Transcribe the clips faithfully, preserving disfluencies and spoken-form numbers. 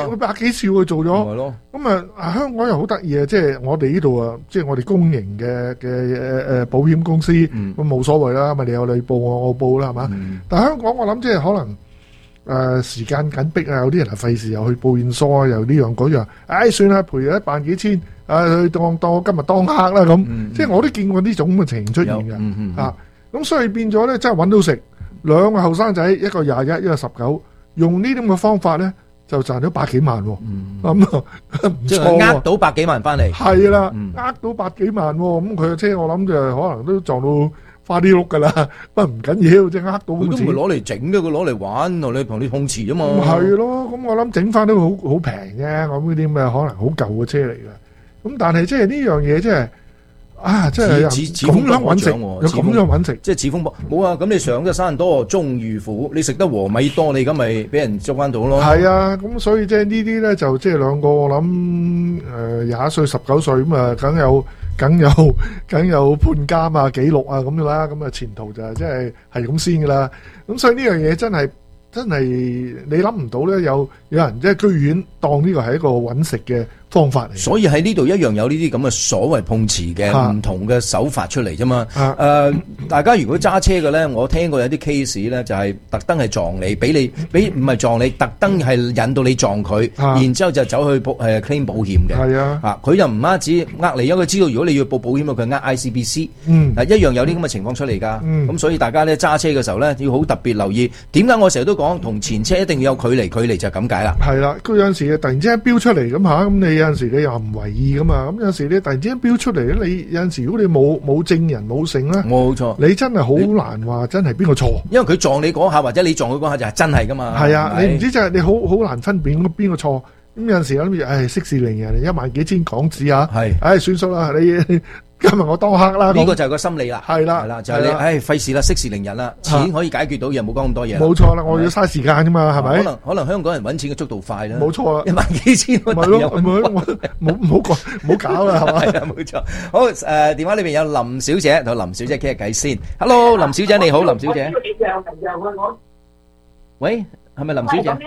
百百幾次佢做咗。 係咯。 咁啊，香港又好得意啊！即係我哋呢度啊，即係我哋公營嘅嘅誒誒保險公司，咁冇所謂啦，咪你有你報我我報啦，係嘛？但係香港我諗即係可能誒時間緊迫啊，有啲人係費事又去報現疏啊，又呢樣嗰樣，唉算啦，賠一萬幾千，啊去當當我今日當客啦咁。即係我都見過呢種咁嘅情形出現嘅啊。咁所以變咗咧，真係揾到食。兩個後生仔，一個廿一，一個十九，用呢啲咁嘅方法咧，就賺咗百幾萬喎。咁啊唔即係錯喎， 呃到百幾萬翻嚟。 係啦，呃到百幾萬喎。咁佢嘅車我諗就可能都撞到花啲碌噶啦。不過唔緊要，即係呃到。 佢都唔係攞嚟整嘅，佢攞嚟玩，同你同你碰瓷啫嘛。 係咯，咁我諗整翻都好好平啫。我諗呢啲咁嘅可能好舊嘅車嚟嘅。咁但係即係呢樣嘢，即係。啊！即係咁樣揾食，有咁樣揾食， 即係似風波冇啊！咁你上得山多，終遇虎，你食得禾米多，你咁咪俾人捉翻到咯。 係啊，咁所以即係呢啲咧，就即係兩個我諗誒廿一歲、十九歲咁啊，梗有梗有梗有判監啊、記錄啊咁樣啦。咁啊前途就即係係咁先噶啦。咁所以呢樣嘢真係真係你諗唔到咧，有有人即係居然當呢個係一個揾食嘅方法嚟， 所以喺呢度一樣有呢啲咁嘅所謂碰瓷嘅唔同嘅手法出嚟啫嘛。誒、呃，大家如果揸車嘅咧，我聽過有啲 case 咧，就係特登係撞你，俾你俾唔係撞你，特登係引到你撞佢，然之後就走去保誒 claim 保險嘅。係啊，啊佢就唔單止呃你，因為佢知道如果你要報保險，佢呃 I C B C。嗯，一樣有啲咁嘅情況出嚟㗎。嗯，咁所以大家咧揸車嘅時候咧，要好特別留意。點解我成日都講同前車一定要有距離，距離就係咁解啦。 係啦，佢有陣時突然之間飆出嚟咁嚇，咁你有陣時你又唔為意噶嘛，咁有陣時你突然之間飆出嚟咧，你有陣時如果你冇冇證人冇證咧， 冇錯， 你真係好難話真係邊個錯， 因為佢撞你嗰下或者你撞佢嗰下就係真係噶嘛。 係啊，你唔知真係你好好難分辨邊個錯，咁有陣時諗住，唉息事寧人，一萬幾千港紙啊，係，唉算數啦，你。今日我當客啦， 呢個就係個心理啦， 係啦， 係啦，就係你，唉，費事啦，息事寧人啦，錢可以解決到嘢，冇講咁多嘢。 冇錯啦，我要嘥時間啫嘛，係咪？ 可能可能香港人揾錢嘅速度快啦， 冇錯啦， 一萬幾千蚊咪咯，唔好唔好唔好講唔好搞啦，係嘛？ 係啊，冇錯。好誒，電話裏邊有林小姐同林小姐傾下偈先。Hello，林小姐你好，林小姐。喂，係咪林小姐？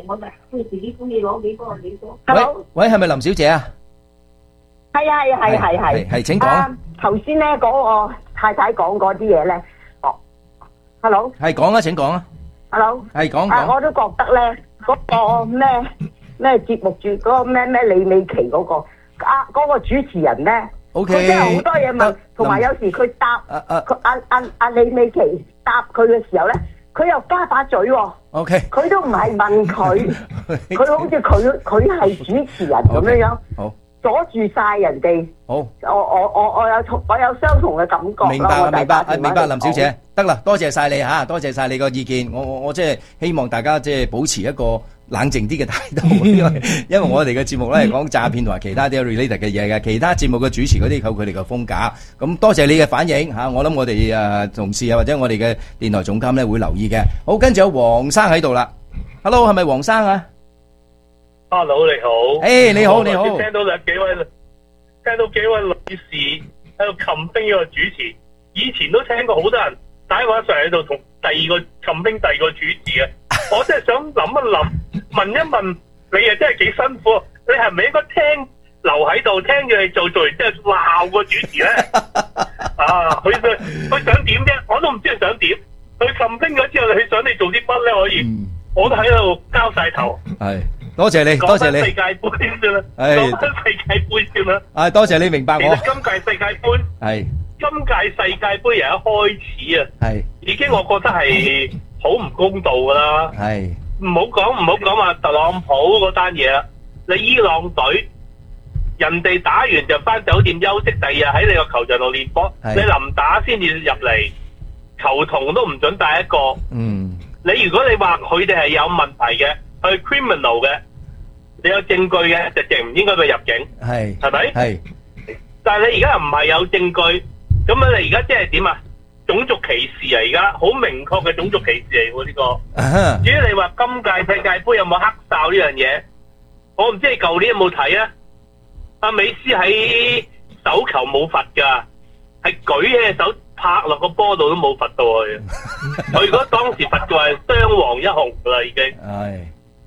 喂喂，係咪林小姐啊？ 係啊係啊係係係係，請講啊！ 頭先咧嗰個太太講嗰啲嘢咧，哦，hello， 係講啊，請講啊 ，hello， 係講講，我都覺得咧嗰個咩咩節目主嗰個咩咩李美琪嗰個啊嗰個主持人咧，OK，佢真係好多嘢問，同埋有時佢答佢阿阿阿李美琪答佢嘅時候咧，佢又加把嘴喎，OK，佢都唔係問佢，佢好似佢佢係主持人咁樣樣，好。阻住晒人哋，好，我我我我有同我有相同嘅感覺。 明白明白明白，林小姐，得啦，多謝晒你吓，多謝晒你個意見。我我我即係希望大家即係保持一個冷靜啲嘅態度，因為因為我哋嘅節目咧係講詐騙同埋其他啲 related 嘅嘢嘅，其他節目嘅主持嗰啲靠佢哋嘅風格。咁多謝你嘅反應吓，我諗我哋誒同事啊或者我哋嘅電台總監咧會留意嘅。好，跟住有黃生喺度啦 ，Hello， 係咪黃生啊？ Hello， 你好。 誒、hey, 你好，你好。 聽到兩幾位，聽到幾位女士喺度擒兵呢個主持，以前都聽過好多人打電話上喺度同第二個擒兵第二個主持嘅。我真係想諗一諗，問一問你啊，真係幾辛苦。你係咪應該聽留喺度聽住你做做完之後鬧個主持咧？啊，佢佢佢想點啫？我都唔知佢想點。佢擒兵咗之後，佢想你做啲乜咧？可以，嗯、我都喺度交晒頭。 係。多謝你，多謝你。 世界盃先啦，講翻世界盃先啦。 啊，多謝你明白我。 其實今屆世界盃係今屆世界盃由一開始啊，係已經我覺得係好唔公道噶啦。係唔好講唔好講話特朗普嗰單嘢啦。你伊朗隊人哋打完就翻酒店休息，第二日喺你個球場度練波，你臨打先至入嚟，球童都唔准帶一個。嗯，你如果你話佢哋係有問題嘅。係 criminal 嘅，你有證據嘅就淨唔應該佢入境，係係咪？係，但係你而家又唔係有證據，咁啊你而家即係點啊？種族歧視啊！而家好明確嘅種族歧視嚟喎呢個。至於你話今屆世界盃有冇黑哨呢樣嘢，我唔知你舊年有冇睇啊？阿美斯喺手球冇罰㗎，係舉起手拍落個波度都冇罰到佢。佢如果當時罰就係雙黃一紅㗎啦已經。係。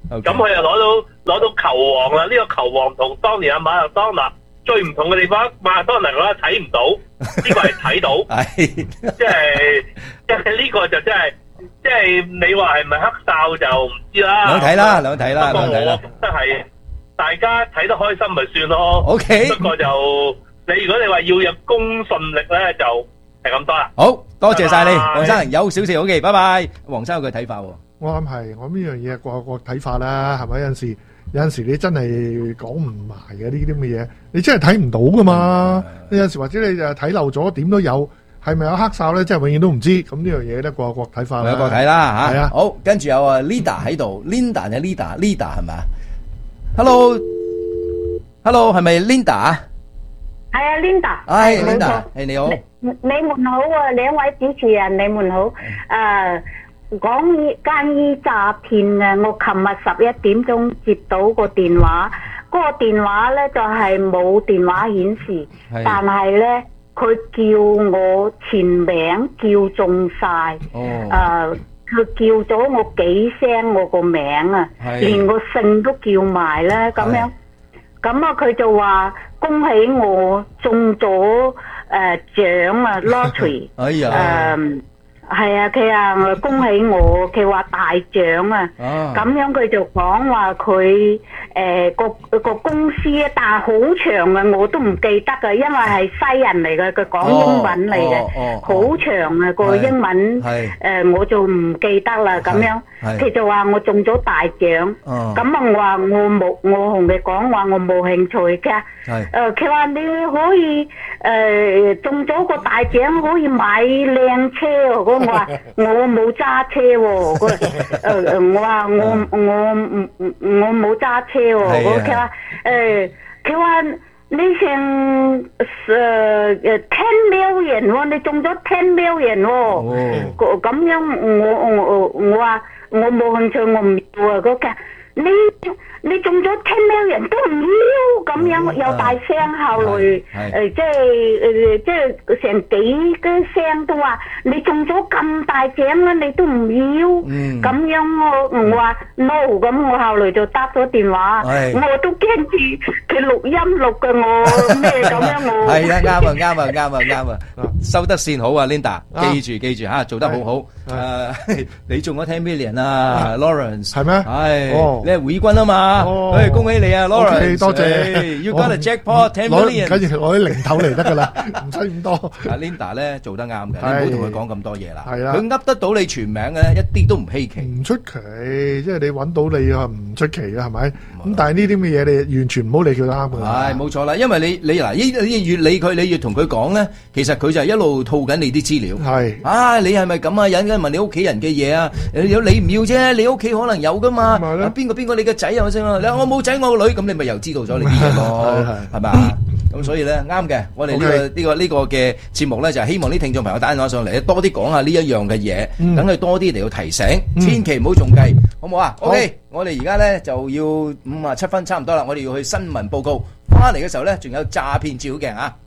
咁佢又攞到攞到球王啦！呢、這個球王同當年阿馬勒當拿最唔同嘅地方，馬勒當拿我睇唔到，呢、這個係睇到，即係即係呢個就真係，即係你話係咪黑哨就唔知啦。 兩睇啦，兩睇啦， 不過我覺得係大家睇得開心咪算咯。 O K， 不過就你如果你話要有公信力咧，就係咁多啦。 好多謝晒你，黃生有少少 O K，拜拜。黃生有佢睇法喎。 我諗係，我呢樣嘢個個睇法啦，係咪？有陣時，有陣時你真係講唔埋嘅呢啲咁嘅嘢，你真係睇唔到噶嘛。有陣時或者你就睇漏咗，點都有，係咪有黑哨咧？真係永遠都唔知。咁呢樣嘢咧，個個睇法啦。 有個睇啦嚇。 係啊。 好，跟住有啊 Linda 喺度 ，Linda 定 Linda？Linda 係咪啊 ？Hello，Hello 係咪 Linda 啊？ 係啊 ，Linda。 係 Linda，係你好。 你你們好啊，兩位主持人你們好。誒。講間醫詐騙嘅，我琴日十一點鐘接到個電話，嗰、那個電話咧就係、是、冇電話顯示，但係咧佢叫我全名叫中晒，誒、哦，佢、呃、叫咗我幾聲我個名啊，連個姓都叫埋咧，咁樣，咁啊佢就話恭喜我中咗誒獎啊 lottery， 哎呀。呃係啊，佢啊恭喜我，佢話大獎啊，咁樣佢就講話佢誒個個公司啊，但係好長啊，我都唔記得噶，因為係西人嚟嘅，佢講英文嚟嘅，好長啊個英文，誒我就唔記得啦，咁樣，佢就話我中咗大獎，咁啊我話我冇，我同佢講話我冇興趣嘅，誒佢話你可以誒中咗個大獎可以買靚車喎。我話我冇揸車喎，佢誒誒我話我我唔我冇揸車喎，我佢話誒佢話你成誒誒 ten million 喎，你中咗 ten million 喎，咁樣我我我話我冇興趣，我唔要啊，佢話你你中咗 ten million 都唔要，咁樣又大聲後來誒即係誒即係成幾個聲都話你中咗咁大獎啦，你都唔要，咁樣我我話 no， 咁我後來就打咗電話，我都驚住佢錄音錄嘅我咩咁樣我係啊，啱啊啱啊啱啊啱啊，收得線好啊 Linda， 記住記住嚇，做得好好。誒你中咗ten million啊 Lawrence 係咩？ 係你係會軍啊嘛，誒恭喜你啊 Lawrence， 多謝。 You got a jackpot ten million， 緊要攞啲零頭嚟得㗎啦，唔使咁多。 阿 Linda 咧做得啱嘅，你唔好同佢講咁多嘢啦。 係啦， 佢噏得到你全名嘅咧，一啲都唔稀奇。 唔出奇，即係你揾到你啊，唔出奇啊，係咪？咁但係呢啲咁嘅嘢，你完全唔好理佢啱㗎。 係冇錯啦，因為你你嗱，你越理佢，你越同佢講咧，其實佢就係一路套緊你啲資料。係啊，你係咪咁啊？引緊問你屋企人嘅嘢啊？有你唔要啫，你屋企可能有㗎嘛？邊個邊個你嘅仔啊？我先啊，你話我冇仔我個女，咁你咪又知道咗你啲嘢咯，係咪啊？咁所以咧啱嘅，我哋呢個呢個呢個嘅節目咧就係希望啲聽眾朋友打電話上嚟咧，多啲講下呢一樣嘅嘢，等佢多啲嚟到提醒，千祈唔好中計，好唔好啊？OK，我哋而家咧就要五啊七分差唔多啦，我哋要去新聞報告，翻嚟嘅時候咧仲有詐騙照鏡啊！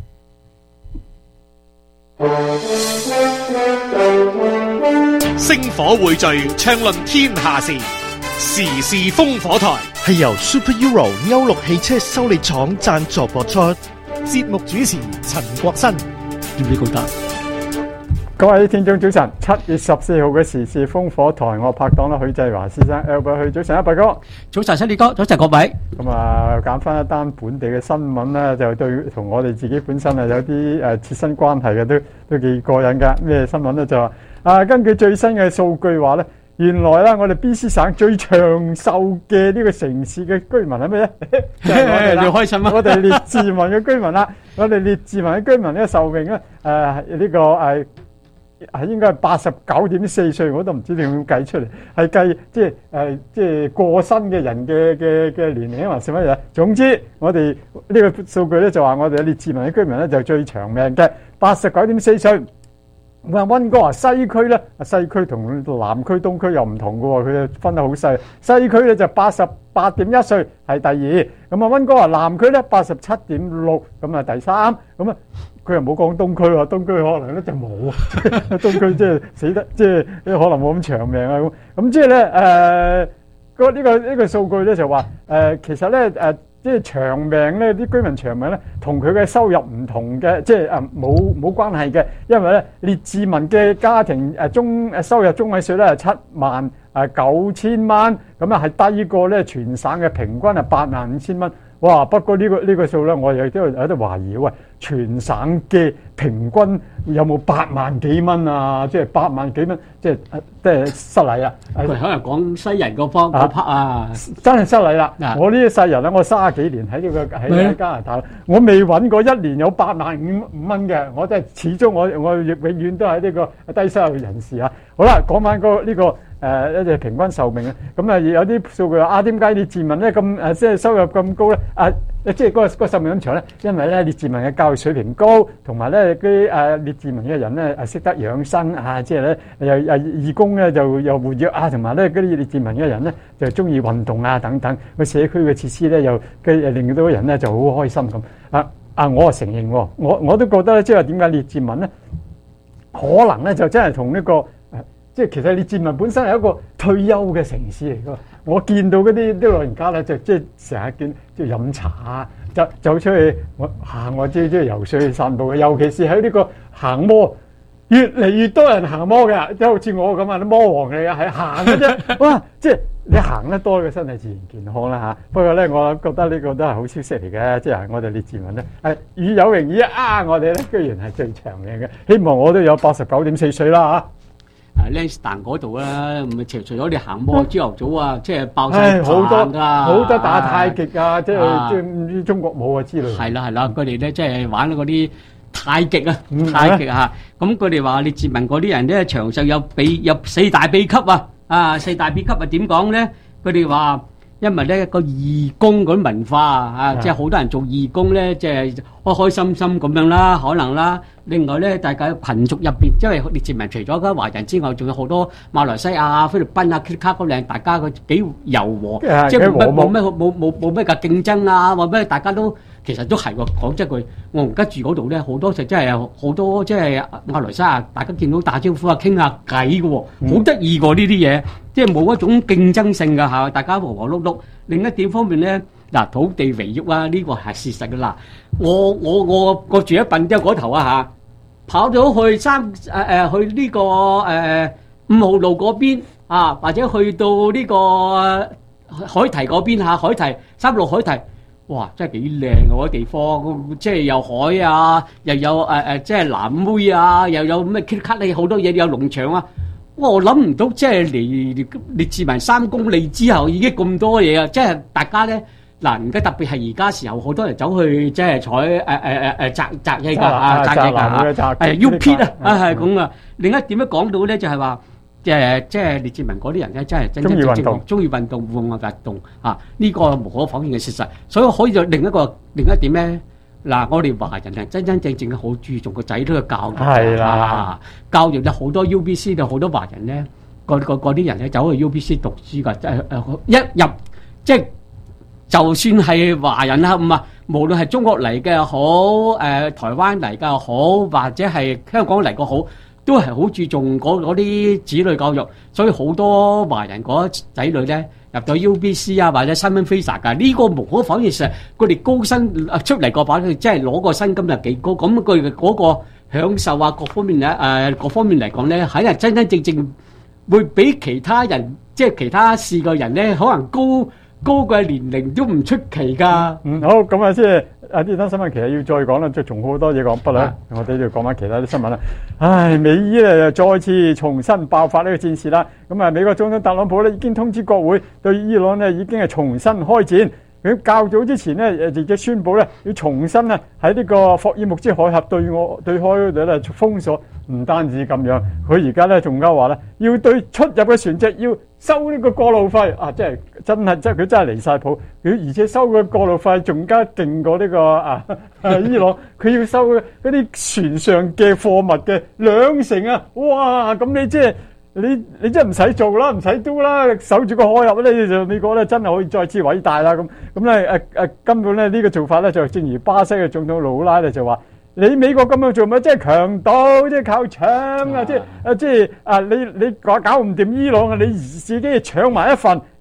星火匯聚，暢論天下事，時事烽火台係由 Super Euro 歐陸汽車修理廠贊助播出。 節目主持陳國新，要你高達。 各位聽眾早晨，七月十四號嘅時事烽火台，我拍檔啦許繼華先生 Albert 許，早晨啊伯哥， 早晨新烈哥，早晨各位。 咁啊揀翻一單本地嘅新聞咧，就對同我哋自己本身啊有啲誒切身關係嘅，都都幾過癮噶。咩新聞咧就話啊，根據最新嘅數據話咧，原來咧我哋 B C 省最長壽嘅呢個城市嘅居民係咩咧？就係我哋啦，你開心啊！我哋列治文嘅居民啦，我哋列治文嘅居民呢個壽命咧誒呢個誒。係應該係八十九點四歲，我都唔知點樣計出嚟，係計即係誒即係過身嘅人嘅嘅嘅年齡還是乜嘢？總之我哋呢個數據咧就話我哋列治文嘅居民咧就最長命嘅，八十九點四歲。咁啊溫哥華西區咧，西區同南區東區又唔同嘅喎，佢哋分得好細。西區咧就八十八點一歲係第二，咁啊溫哥華南區咧八十七點六，咁啊第三，咁啊。佢又冇講東區喎，東區可能咧就冇啊，東區即係死得即係可能冇咁長命啊咁，咁即係咧誒個呢個呢個數據咧就話誒，其實咧誒。即係長命咧，啲居民長命咧，同佢嘅收入唔同嘅，即係誒冇冇關係嘅。因為咧，列治文嘅家庭誒中誒收入中位數咧係七萬誒九千蚊，咁啊係低過咧全省嘅平均係八萬五千蚊。哇！不過呢個呢個數咧，我又都有啲懷疑，喂，全省嘅平均有冇八萬幾蚊啊？即係八萬幾蚊，即係即係失禮啦。 佢可能講西人嗰方嗰 part 啊， 真係失禮啦！我呢一世人咧，我三十幾年喺呢個喺加拿大，我未揾過一年有八萬五五蚊嘅。我真係始終我我永遠都係呢個低收入人士啊！好啦，講翻個呢個。誒一隻平均壽命啊，咁啊有啲數據話啊，點解列治文咧咁誒即係收入咁高咧？啊，即係嗰個嗰個壽命咁長咧，因為咧列治文嘅教育水平高，同埋咧啲誒列治文嘅人咧誒識得養生啊，即係咧又誒義工咧就又活躍啊，同埋咧嗰啲列治文嘅人咧就中意運動啊等等，個社區嘅設施咧又嘅令到人咧就好開心咁啊啊！我係承認喎，我我都覺得咧，即係點解列治文咧可能咧就真係同呢個。即係其實列治文本身係一個退休嘅城市嚟㗎，我見到嗰啲啲老人家咧就即係成日見即係飲茶啊，就走出去我行我即係即係游水去散步嘅，尤其是喺呢個行摩，越嚟越多人行摩嘅，即係好似我咁啊，啲摩王嚟嘅係行嘅啫，哇！即係你行得多嘅身體自然健康啦嚇。不過咧，我覺得呢個都係好消息嚟嘅，即係我哋列治文咧係與有榮焉啊！我哋咧居然係最長命嘅，希望我都有八十九點四歲啦嚇。 誒 Lansdowne 嗰度啦，唔係除除咗你行摩朝頭早啊，即係爆晒好多㗎， 好多打太極啊，即係即係唔知中國舞啊之類。 係啦係啦，佢哋咧即係玩嗰啲太極啊，太極嚇。咁佢哋話列治文嗰啲人咧長壽有秘有四大秘笈啊，啊四大秘笈啊點講咧？佢哋話因為咧個義工嗰啲文化啊，即係好多人做義工咧，即係開開心心咁樣啦，可能啦。另外咧，大家群族入邊，因為列治文除咗華人之外，仲有好多馬來西亞、菲律賓啊、卡嗰靚，大家個幾柔和，即係冇冇咩冇冇冇咩嘅競爭啊，或者大家都其實都係喎。講真句，我而家住嗰度咧，好多就真係好多即係馬來西亞，大家見到打招呼啊、傾下偈嘅喎，好得意喎呢啲嘢，即係冇一種競爭性嘅嚇，大家和和碌碌。另一點方面咧。嗱，土地肥沃啊，呢個係事實㗎啦。我我我我住喺笨洲嗰頭啊嚇，跑咗去三誒誒、呃、去呢、這個誒、呃、五號路嗰邊啊，或者去到呢、這個、呃、海堤嗰邊嚇，海堤三路海堤，哇，真係幾靚啊！嗰啲地方，即係有海啊，又有誒誒、呃，即係藍妹啊，又有咩 K 卡利好多嘢，有農場啊。我諗唔到，即係嚟列治文三公里之後已經咁多嘢啊！即係大家咧。嗱，而家特別係而家時候，好多人走去即係採誒誒誒誒摘摘嘢㗎啊，摘嘢㗎誒 U P 啊，啊係咁啊。另一點樣講到咧，就係話誒，即係列治文嗰啲人咧，真係真真正正中意運動、戶外運動啊，呢個無可否認嘅事實。所以可以就另一個另一點咧，嗱，我哋華人係真真正正好注重個仔女嘅教育。係啦，教育有好多 U B C 嘅好多華人咧，嗰嗰嗰啲人咧走去 U B C 讀書㗎，即係誒一入即係。就算係華人啦，唔啊，無論係中國嚟嘅好，誒、呃、台灣嚟嘅好，或者係香港嚟嘅好，都係好注重嗰啲子女教育，所以好多華人嗰仔女咧入到 U B C 啊，或者 Simon Fraser 㗎，呢、這個無可否認係佢哋高薪出嚟個把，佢真係攞個薪金又幾高，咁佢嗰個享受啊各方面咧誒、呃、各方面嚟講咧，係真真正正會比其他人即係其他市嘅人咧可能高。高嘅年齡都唔出奇㗎。 嗯，好，咁啊，即係啊呢單新聞其實要再講啦，即係仲好多嘢講，不啦，我哋要講翻其他啲新聞啦。唉，美伊咧又再次重新爆發呢個戰事啦。咁啊，美國總統特朗普咧已經通知國會對伊朗咧已經係重新開戰。佢較早之前咧，誒亦都宣布咧要重新咧喺呢個霍爾木茲海峽對我對開嗰度咧封鎖。唔單止咁樣，佢而家咧仲加話咧要對出入嘅船隻要收呢個過路費啊！即係真係，即係佢真係離曬譜。佢而且收嘅過路費仲加勁過呢個啊伊朗，佢要收嗰啲船上嘅貨物嘅兩成啊！哇！咁你即係你你真係唔使做啦，唔使都啦，守住個海峽咧就美國咧真係可以再次偉大啦！咁咁咧誒誒根本咧呢個做法咧就正如巴西嘅總統盧拉咧就話。你美國咁樣做咪即係強盜，即係靠搶啊！即係啊，即係啊，你你搞搞唔掂伊朗啊，你自己搶埋一份，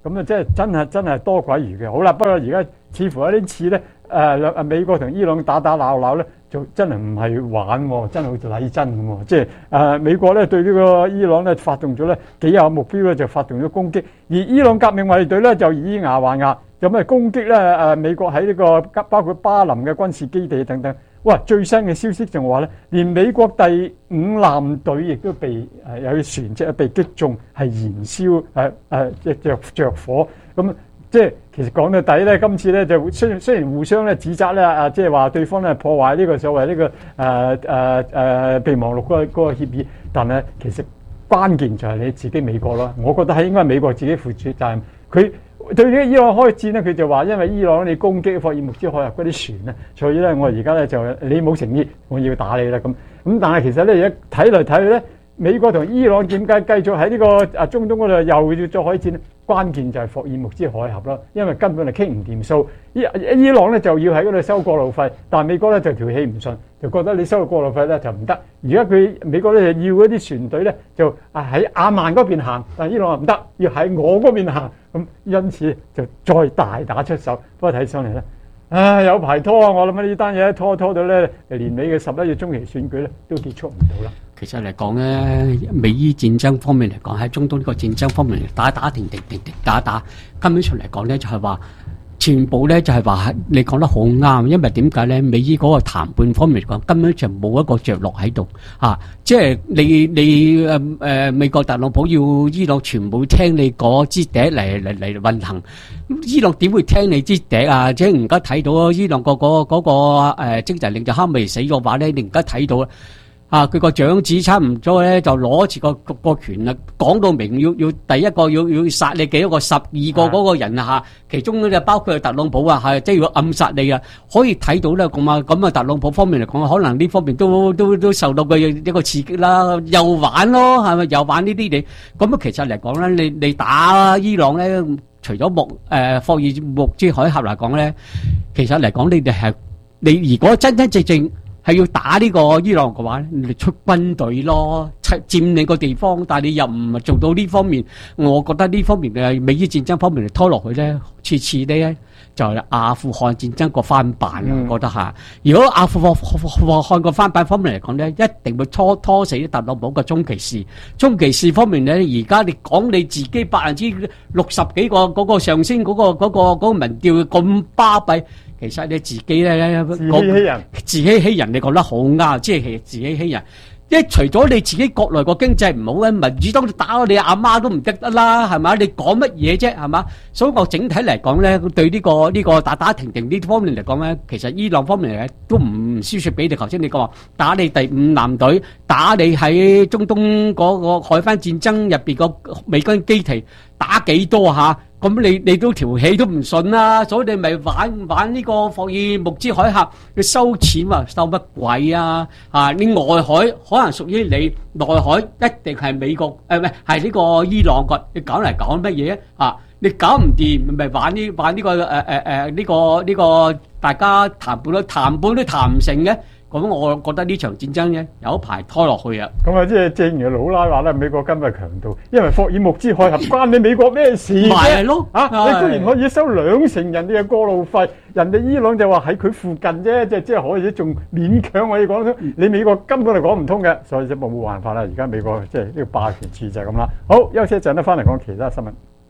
咁啊即係真係真係多鬼餘嘅。好啦，不過而家似乎有啲似咧誒誒美國同伊朗打打鬧鬧咧，就真係唔係玩喎，真係好似禮真咁喎。即係誒、呃、美國咧對呢個伊朗咧發動咗咧幾有目標咧就發動咗攻擊，而伊朗革命衛隊咧就以牙還牙，有咩攻擊咧誒美國喺呢、這個包括巴林嘅軍事基地等等。哇！最新嘅消息仲話咧，連美國第五艦隊亦都被誒、呃、有啲船隻被擊中，係燃燒誒誒即係着着火。咁即係其實講到底咧，今次咧就雖雖然互相咧指責咧啊，即係話對方咧破壞呢個所謂呢、這個誒誒誒備忘錄嗰個嗰個協議，但係其實關鍵就係你自己美國咯。我覺得係應該係美國自己負責責任。佢對呢個伊朗開戰咧，佢就話因為伊朗你攻擊霍爾木茲海峽嗰啲船咧，所以咧我而家咧就你冇誠意，我要打你啦咁。咁但係其實咧而家睇嚟睇去咧，美國同伊朗點解繼續喺呢個啊中東嗰度又要再開戰咧？關鍵就係霍爾木茲海峽啦，因為根本係傾唔掂數。伊伊朗咧就要喺嗰度收過路費，但係美國咧就條氣唔順，就覺得你收過路費咧就唔得。而家佢美國咧就要嗰啲船隊咧就啊喺亞曼嗰邊行，但係伊朗話唔得，要喺我嗰邊行。咁因此就再大打出手。不過睇上嚟咧，啊有排拖啊！我諗呢單嘢拖拖到咧年尾嘅十一月中期選舉咧都結束唔到啦。 其實嚟講咧，美伊戰爭方面嚟講，喺中東呢個戰爭方面嚟打打停停停停打打，根本上嚟講咧就係話，全部咧就係話你講得好啱，因為點解咧？美伊嗰個談判方面嚟講，根本就冇一個着落喺度啊！即係你你誒誒美國特朗普要伊朗全部聽你嗰支笛嚟嚟嚟運行，伊朗點會聽你支笛啊？即係而家睇到伊朗個嗰嗰個誒精神領袖哈梅死嘅話咧，你而家睇到。啊！佢個長子差唔多咧，就攞住個個個權啦，講到明要要第一個要要殺你幾多個十二個嗰個人啊！其中咧就包括特朗普啊，係即係要暗殺你啊！可以睇到咧咁啊咁啊，特朗普方面嚟講，可能呢方面都都都受到嘅一個刺激啦，又玩咯，係咪又玩呢啲嘢？咁啊，其實嚟講咧，你你打伊朗咧，除咗木誒霍爾木茲海峽嚟講咧，其實嚟講你哋係你如果真真正正。係要打呢個伊朗嘅話，你出軍隊咯，佔領個地方，但係你又唔係做到呢方面，我覺得呢方面嘅美伊戰爭方面嚟拖落去咧，次次咧就係阿富汗戰爭個翻版，嗯、我覺得嚇。如果阿富汗個翻版方面嚟講咧，一定會拖拖死特朗普嘅中期事。中期事方面咧，而家你講你自己百分之六十幾個嗰個上升嗰、嗰個嗰、嗰個嗰個民調咁巴閉。其實你自己咧， 自欺欺人， 自欺欺人，你講得好啱，即係自欺欺人。因為除咗你自己國內個經濟唔好咧，民主黨打你阿媽都唔得得啦，係嘛？你講乜嘢啫，係嘛？所以我整體嚟講咧，對呢個呢個打打停停呢方面嚟講咧，其實伊朗方面嚟都唔輸蝕俾你。頭先你講話打你第五艦隊，打你喺中東嗰個海灣戰爭入邊個美軍基地打幾多下？咁你你都條氣都唔順啦，所以你咪玩玩呢個霍爾木茲海峽，你收錢嘛，收乜鬼啊？啊，你外海可能屬於你，內海一定係美國誒，唔係係呢個伊朗個，你搞嚟搞乜嘢啊？你搞唔掂咪玩呢玩呢個誒誒誒呢個呢個大家談判都談判都談唔成嘅。咁我覺得呢場戰爭咧有一排拖落去啊！ 咁啊，即係正如老拉話咧，美國今日強盜，因為霍爾木茲海峽關你美國咩事啫？ 係咯， 啊，你居然可以收兩成人哋嘅過路費，人哋伊朗就話喺佢附近啫，即係即係可以仲勉強可以講通，你美國根本係講唔通嘅，所以就冇冇辦法啦。而家美國即係呢個霸權處就係咁啦。好，休息一陣咧，翻嚟講其他新聞。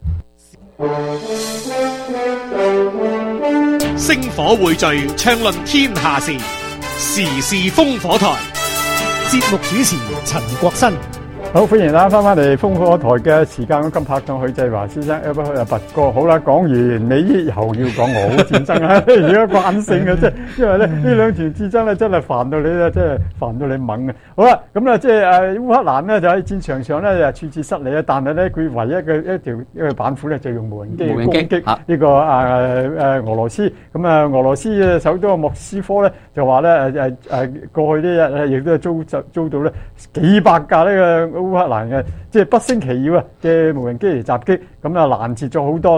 星火匯聚，暢論天下事。時事烽火台， 節目主持陳國新。 好，歡迎大家翻翻嚟烽火台嘅時間。今拍檔許繼華先生，阿不阿拔哥，好啦，講完美伊又要講俄烏戰爭啊！而家慣性嘅，即係因為咧呢兩場戰爭咧真係煩到你咧，真係煩到你懵嘅。好啦，咁咧即係誒烏克蘭咧就喺戰場上咧就處置失利啊，但係咧佢唯一嘅一條一個板斧咧就用無人機攻擊呢、這個誒誒、啊、俄羅斯。咁啊俄羅斯嘅首都莫斯科咧就話咧誒誒誒過去呢日亦都係遭遭到咧幾百架呢個烏克蘭嘅即係不勝其擾啊嘅無人機嚟襲擊，咁啊攔截咗好多啦。咁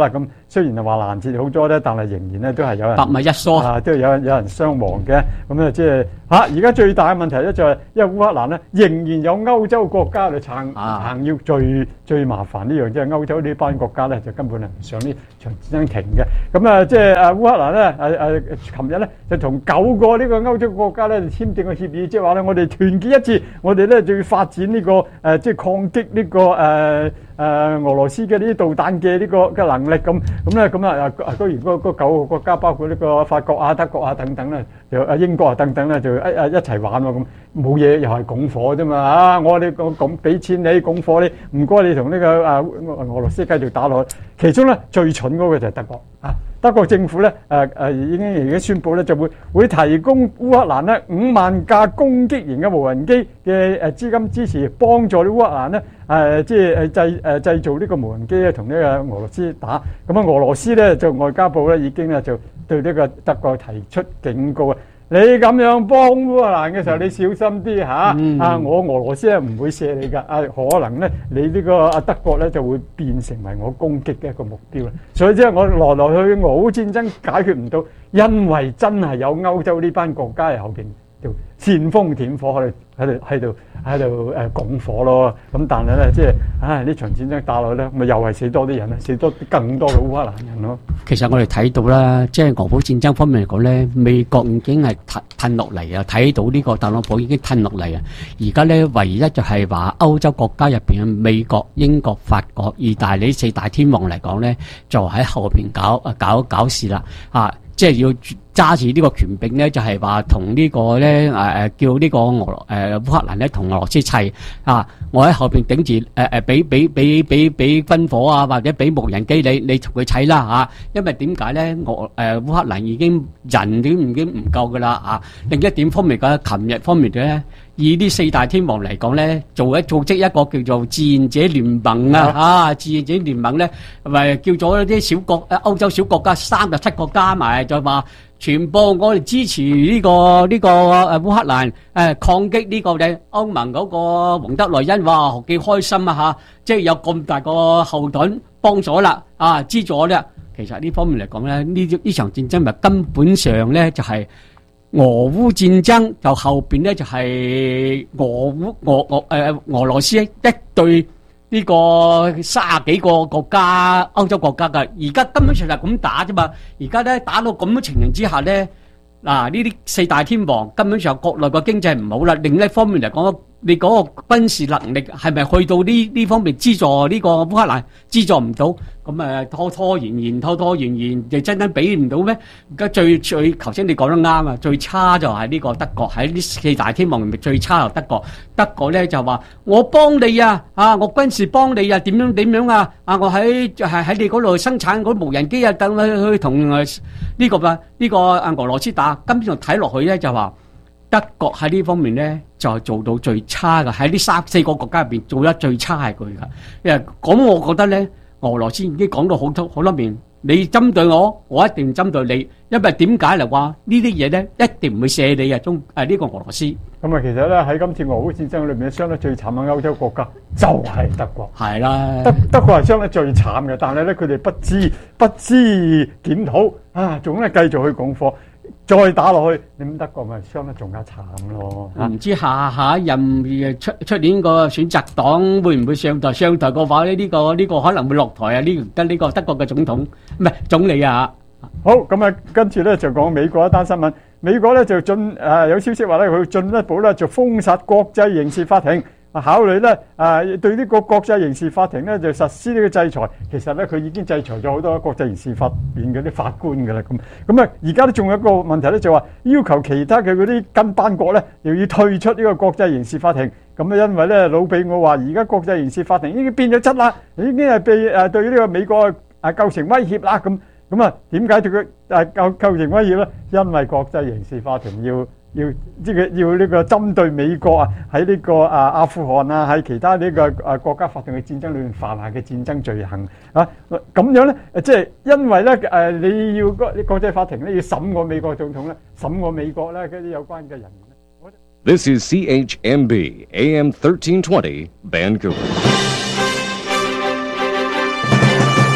雖然係話攔截好多咧，但係仍然咧都係有人百密一疏啊，都有有人傷亡嘅。咁啊，即係嚇而家最大嘅問題咧就係，因為烏克蘭咧仍然有歐洲國家嚟撐撐腰，最最麻煩呢樣即係歐洲呢班國家咧就根本係唔想呢場戰爭停嘅。咁啊，即係誒烏克蘭咧誒誒，琴日咧就同九個呢個歐洲國家咧簽訂個協議，即係話咧我哋團結一致，我哋咧就要發展呢個誒即係抗擊呢個誒。誒、呃、俄羅斯嘅呢啲導彈嘅呢個嘅能力咁咁咧咁啊啊！居然嗰嗰九個國家包括呢個法國啊、德國啊等等咧，就啊英國啊等等咧，就一啊一齊玩喎咁，冇嘢又係拱火啫嘛啊！我哋講講俾錢你拱火你，唔該你同呢、這個啊俄羅斯繼續打落去。其中咧最蠢嗰個就係德國啊！德國政府咧誒誒已經已經宣布咧就會會提供烏克蘭咧五萬架攻擊型嘅無人機嘅誒資金支持，幫助啲烏克蘭咧誒即係誒製誒製造呢個無人機咧同呢個俄羅斯打。咁啊俄羅斯咧就外交部咧已經咧就對呢個德國提出警告啊！你咁樣幫烏克蘭嘅時候，你小心啲嚇、嗯、啊！我俄羅斯係唔會射你㗎啊，可能咧你呢個啊德國咧就會變成為我攻擊嘅一個目標啦。所以即係我來來去去俄烏戰爭解決唔到，因為真係有歐洲呢班國家喺後邊就煽風點火喺度喺度喺度喺度誒拱火咯。咁但係咧即係唉呢場戰爭打落咧，咪又係死多啲人咧，死多更多嘅烏克蘭人咯。 其實我哋睇到啦，即係俄烏戰爭方面嚟講咧，美國已經係褪褪落嚟啊，睇到呢個特朗普已經褪落嚟啊。而家咧唯一就係話歐洲國家入邊嘅美國、英國、法國、意大利四大天王嚟講咧，就喺後邊搞啊搞搞事啦啊！即係要揸住呢個權柄咧，就係話同呢個咧誒誒叫呢個俄誒烏克蘭咧同俄羅斯砌啊！我喺後邊頂住誒誒俾俾俾俾俾軍火啊，或者俾無人機你你同佢砌啦嚇！因為點解咧？俄誒烏克蘭已經人都已經唔夠噶啦啊！另一點方面嘅，琴日方面嘅咧，以呢四大天王嚟講咧，做一組織一個叫做志願者聯盟啊啊！志願者聯盟咧，咪叫咗啲小國誒歐洲小國家三十七個加埋，就話全部我哋支持呢個呢個誒烏克蘭誒抗擊呢個嘅歐盟嗰個馮德萊恩，哇幾開心啊嚇！即係有咁大個後盾幫咗啦啊，資助咧。其實呢方面嚟講咧，呢呢場戰爭咪根本上咧就係俄烏戰爭，就後邊咧就係俄烏俄俄誒俄羅斯一對呢個卅幾個國家歐洲國家㗎，而家根本上係咁打啫嘛。而家咧打到咁嘅情形之下咧，嗱呢啲四大天王根本上國內個經濟唔好啦。另一方面嚟講，你嗰個軍事能力係咪去到呢呢方面資助呢個烏克蘭資助唔到？咁誒拖拖延延拖拖延延，就真真俾唔到咩？而家最最頭先你講得啱啊！最差就係呢個德國，喺呢四大天王入面最差就德國。德國咧就話我幫你啊，啊我軍事幫你啊，點樣點樣啊？啊我喺係喺你嗰度生產嗰無人機啊，等去去同誒呢個啊呢個啊俄羅斯打。今次睇落去咧就話德國喺呢方面咧就係做到最差嘅，喺呢三四個國家入邊做得最差係佢噶。誒咁我覺得咧。俄羅斯已經講到好多好多面，你針對我，我一定針對你，因為點解嚟話呢啲嘢咧，一定唔會射你啊！中誒呢個俄羅斯。咁啊，其實咧喺今次俄烏戰爭裏面，傷得最慘嘅歐洲國家就係德國。係啦，德德國係傷得最慘嘅，但係咧佢哋不知不知檢討啊，仲係繼續去拱火。再打落去，你咁德國咪傷得仲加慘咯？唔知下下一任出出年個選擇黨會唔會上台？上台嘅話咧，呢個呢個可能會落台啊！呢跟呢個德國嘅總統唔係總理啊。好，咁啊，跟住咧就講美國一單新聞。美國咧就進誒有消息話咧，佢進一步咧就封殺國際刑事法庭。考慮咧誒對呢個國際刑事法庭咧就實施呢個制裁，其實咧佢已經制裁咗好多國際刑事法院嗰啲法官㗎啦。咁咁啊，而家都仲有一個問題咧，就話要求其他嘅嗰啲跟班國咧又要退出呢個國際刑事法庭。咁啊，因為咧魯比奧話而家國際刑事法庭已經變咗質啦，已經係被誒對呢個美國誒構成威脅啦。咁咁啊，點解對佢誒構構成威脅咧？因為國際刑事法庭要。要即係要呢個針對美國啊，喺呢個啊阿富汗啊，喺其他呢個啊國家發動嘅戰爭裏面犯下嘅戰爭罪行啊，咁樣咧，即係因為咧誒，你要國國際法庭咧要審過美國總統咧，審過美國咧嗰啲有關嘅人員。 This is C H M B A M thirteen twenty Vancouver。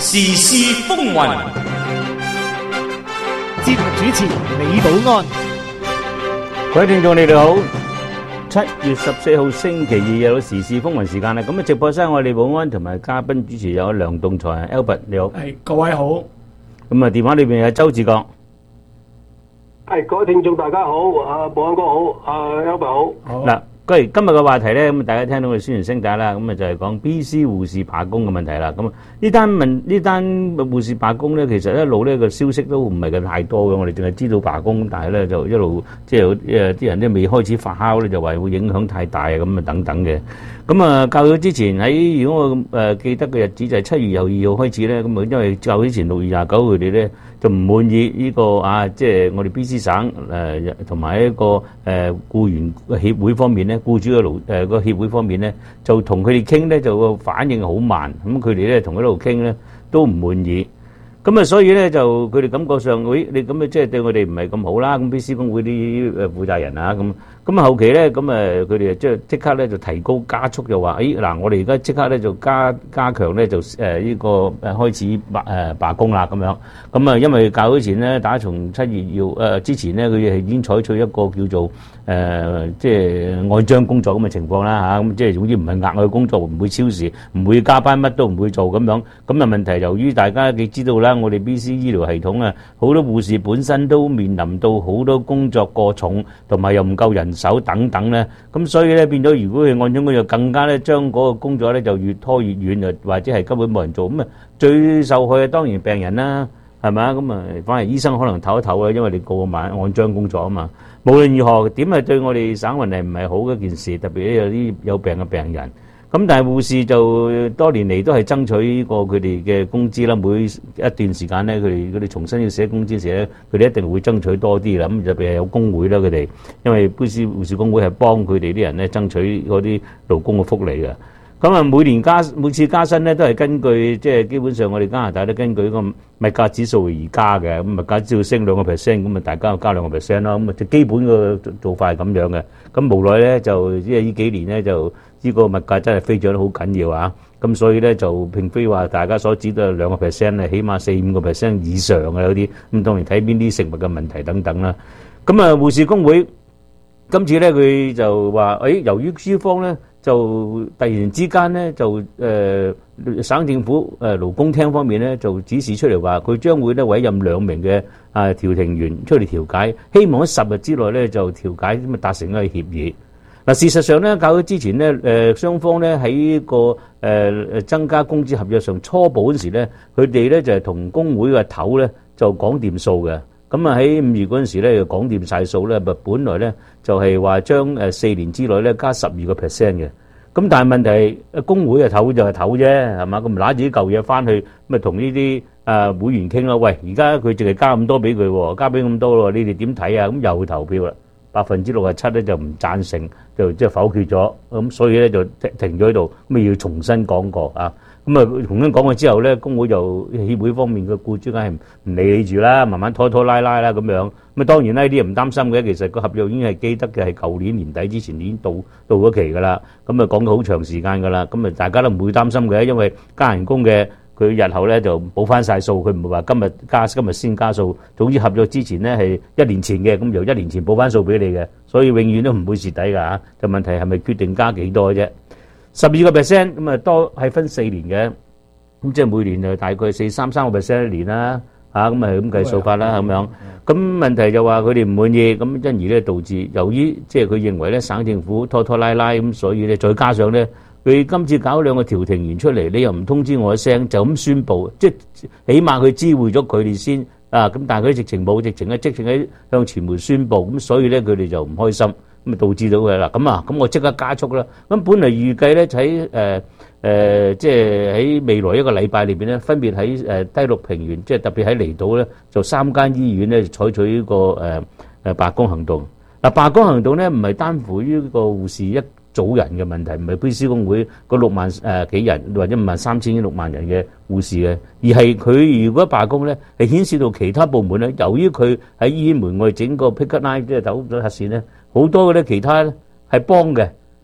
時事風雲。 節目主持李寶安。 各位聽眾你哋好，七月十四號星期二有時事風雲時間啦。咁啊，直播室我係李寶安同埋嘉賓主持有梁棟才 Albert， 你好。 係各位好。 咁啊，電話裏邊有周志國。 係各位聽眾大家好，阿寶安哥好，阿 Albert 好。 好。嗱。今日嘅話題咧，咁大家聽到我哋宣傳聲帶啦，咁啊就係講 B C 護士罷工嘅問題啦。咁呢單問呢單護士罷工咧，其實一路咧個消息都唔係咁太多嘅，我哋淨係知道罷工，但係咧就一路即係誒啲人咧未開始發酵咧，就話會影響太大啊咁啊等等嘅。咁啊較早之前喺如果我誒記得嘅日子就係七月廿二號開始咧，咁啊因為較早之前六月廿九佢哋咧就唔滿意呢個啊，即係我哋 B C 省誒同埋一個誒僱員協會方面咧。僱主嘅勞誒個協會方面咧，就同佢哋傾咧，就個反應好慢。咁佢哋咧同喺度傾咧，都唔滿意。咁啊，所以咧就佢哋感覺上，喂，你咁啊，即係對我哋唔係咁好啦。咁 B C 工會啲誒負責人啊，咁咁啊後期咧，咁誒佢哋即係即刻咧就提高加速，就話，誒嗱，我哋而家即刻咧就加加強咧就誒呢個誒開始罷誒罷工啦咁樣。咁啊，因為較早前咧，打從七月要誒之前咧，佢哋係已經採取一個叫做誒即係按章工作咁嘅情況啦嚇。咁即係總之唔係額外工作，唔會超時，唔會加班，乜都唔會做咁樣。咁啊問題由於大家亦知道啦。我哋 B C 醫療系統啊，好多護士本身都面臨到好多工作過重，同埋又唔夠人手等等咧，咁所以咧變咗，如果佢按章工作，更加咧將嗰個工作咧就越拖越遠，又或者係根本冇人做，咁啊最受害嘅當然病人啦，係咪啊？咁啊反而醫生可能唞一唞啊，因為你個個晚按章工作啊嘛。無論如何，點係對我哋省運係唔係好嘅一件事，特別有啲有病嘅病人。咁但係護士就多年嚟都係爭取過佢哋嘅工資啦，每一段時間咧，佢哋佢哋重新要寫工資時咧，佢哋一定會爭取多啲啦。咁特別係有工會啦，佢哋因為 B C 護士工會係幫佢哋啲人咧爭取嗰啲勞工嘅福利嘅。咁啊，每年加每次加薪咧都係根據即係基本上我哋加拿大都根據個物價指數而加嘅。咁物價指數升兩個 percent， 咁啊大家加兩個 percent 咯。咁啊，基本嘅做法係咁樣嘅。咁無奈咧就即係呢幾年咧就。呢個物價真係飛漲得好緊要啊！咁所以咧就並非話大家所指都係兩個 percent 咧，起碼四五個 percent 以上嘅有啲。咁當然睇邊啲食物嘅問題等等啦。咁啊，護士工會今次咧佢就話：誒、哎，由於資方咧就突然之間咧就誒、呃、省政府誒勞工廳方面咧就指示出嚟話，佢將會咧委任兩名嘅啊調停員出嚟調解，希望喺十日之內咧就調解咁啊達成一個協議。嗱，事實上咧，較早之前咧，誒雙方咧喺個誒誒增加工資合約上初步嗰時咧，佢哋咧就係同工會嘅頭咧就講掂數嘅。咁啊喺五月嗰陣時咧就講掂晒數咧，咪本來咧就係話將誒四年之內咧加十二個 percent 嘅。咁但係問題，工會嘅頭就係頭啫，係嘛？咁拿住啲舊嘢翻去，咁啊同呢啲誒會員傾啦。喂，而家佢淨係加咁多俾佢，加俾咁多喎，你哋點睇啊？咁又投票啦。百分之六十七咧就唔贊成，就即係否決咗，咁所以咧就停停咗喺度，咁要重新講過啊。咁啊重新講過之後咧，工會就協會方面嘅僱主梗係唔理你住啦，慢慢拖拖拉拉啦咁樣。咁啊當然啦，呢啲唔擔心嘅，其實個合約已經係記得嘅，係舊年年底之前已經到到咗期㗎啦。咁啊講咗好長時間㗎啦，咁啊大家都唔會擔心嘅，因為加人工嘅。佢日後咧就補翻晒數，佢唔會話今日加今日先加數。總之合約之前咧係一年前嘅，咁由一年前補翻數俾你嘅，所以永遠都唔會蝕底㗎嚇。就問題係咪決定加幾多啫？十二個 percent 咁啊多係分四年嘅，咁即係每年就大概四三三個 percent 一年啦嚇，咁啊咁計數法啦咁樣。咁問題就話佢哋唔滿意，咁因而咧導致由於即係佢認為咧省政府拖拖拉拉咁，所以咧再加上咧。佢今次搞兩個調停員出嚟，你又唔通知我一聲，就咁宣佈，即係起碼佢知會咗佢哋先啊。咁但係佢直情冇，直情咧即情喺向傳媒宣佈，咁所以咧佢哋就唔開心，咁啊導致到佢啦。咁啊，咁我即刻加速啦。咁本嚟預計咧喺誒誒，即係喺未來一個禮拜裏邊咧，分別喺誒低陸平原，即係特別喺離島咧，就三間醫院咧採取呢個誒誒罷工行動。嗱，罷工行動咧唔係單乎於個護士一組人嘅問題，唔係 B C 工會嗰六萬誒幾人或者五萬三千六萬人嘅護士嘅，而係佢如果罷工咧，係牽涉到其他部門咧。由於佢喺醫院門外整個 picket line 即係走咗核線咧，好多嘅咧其他咧係幫嘅，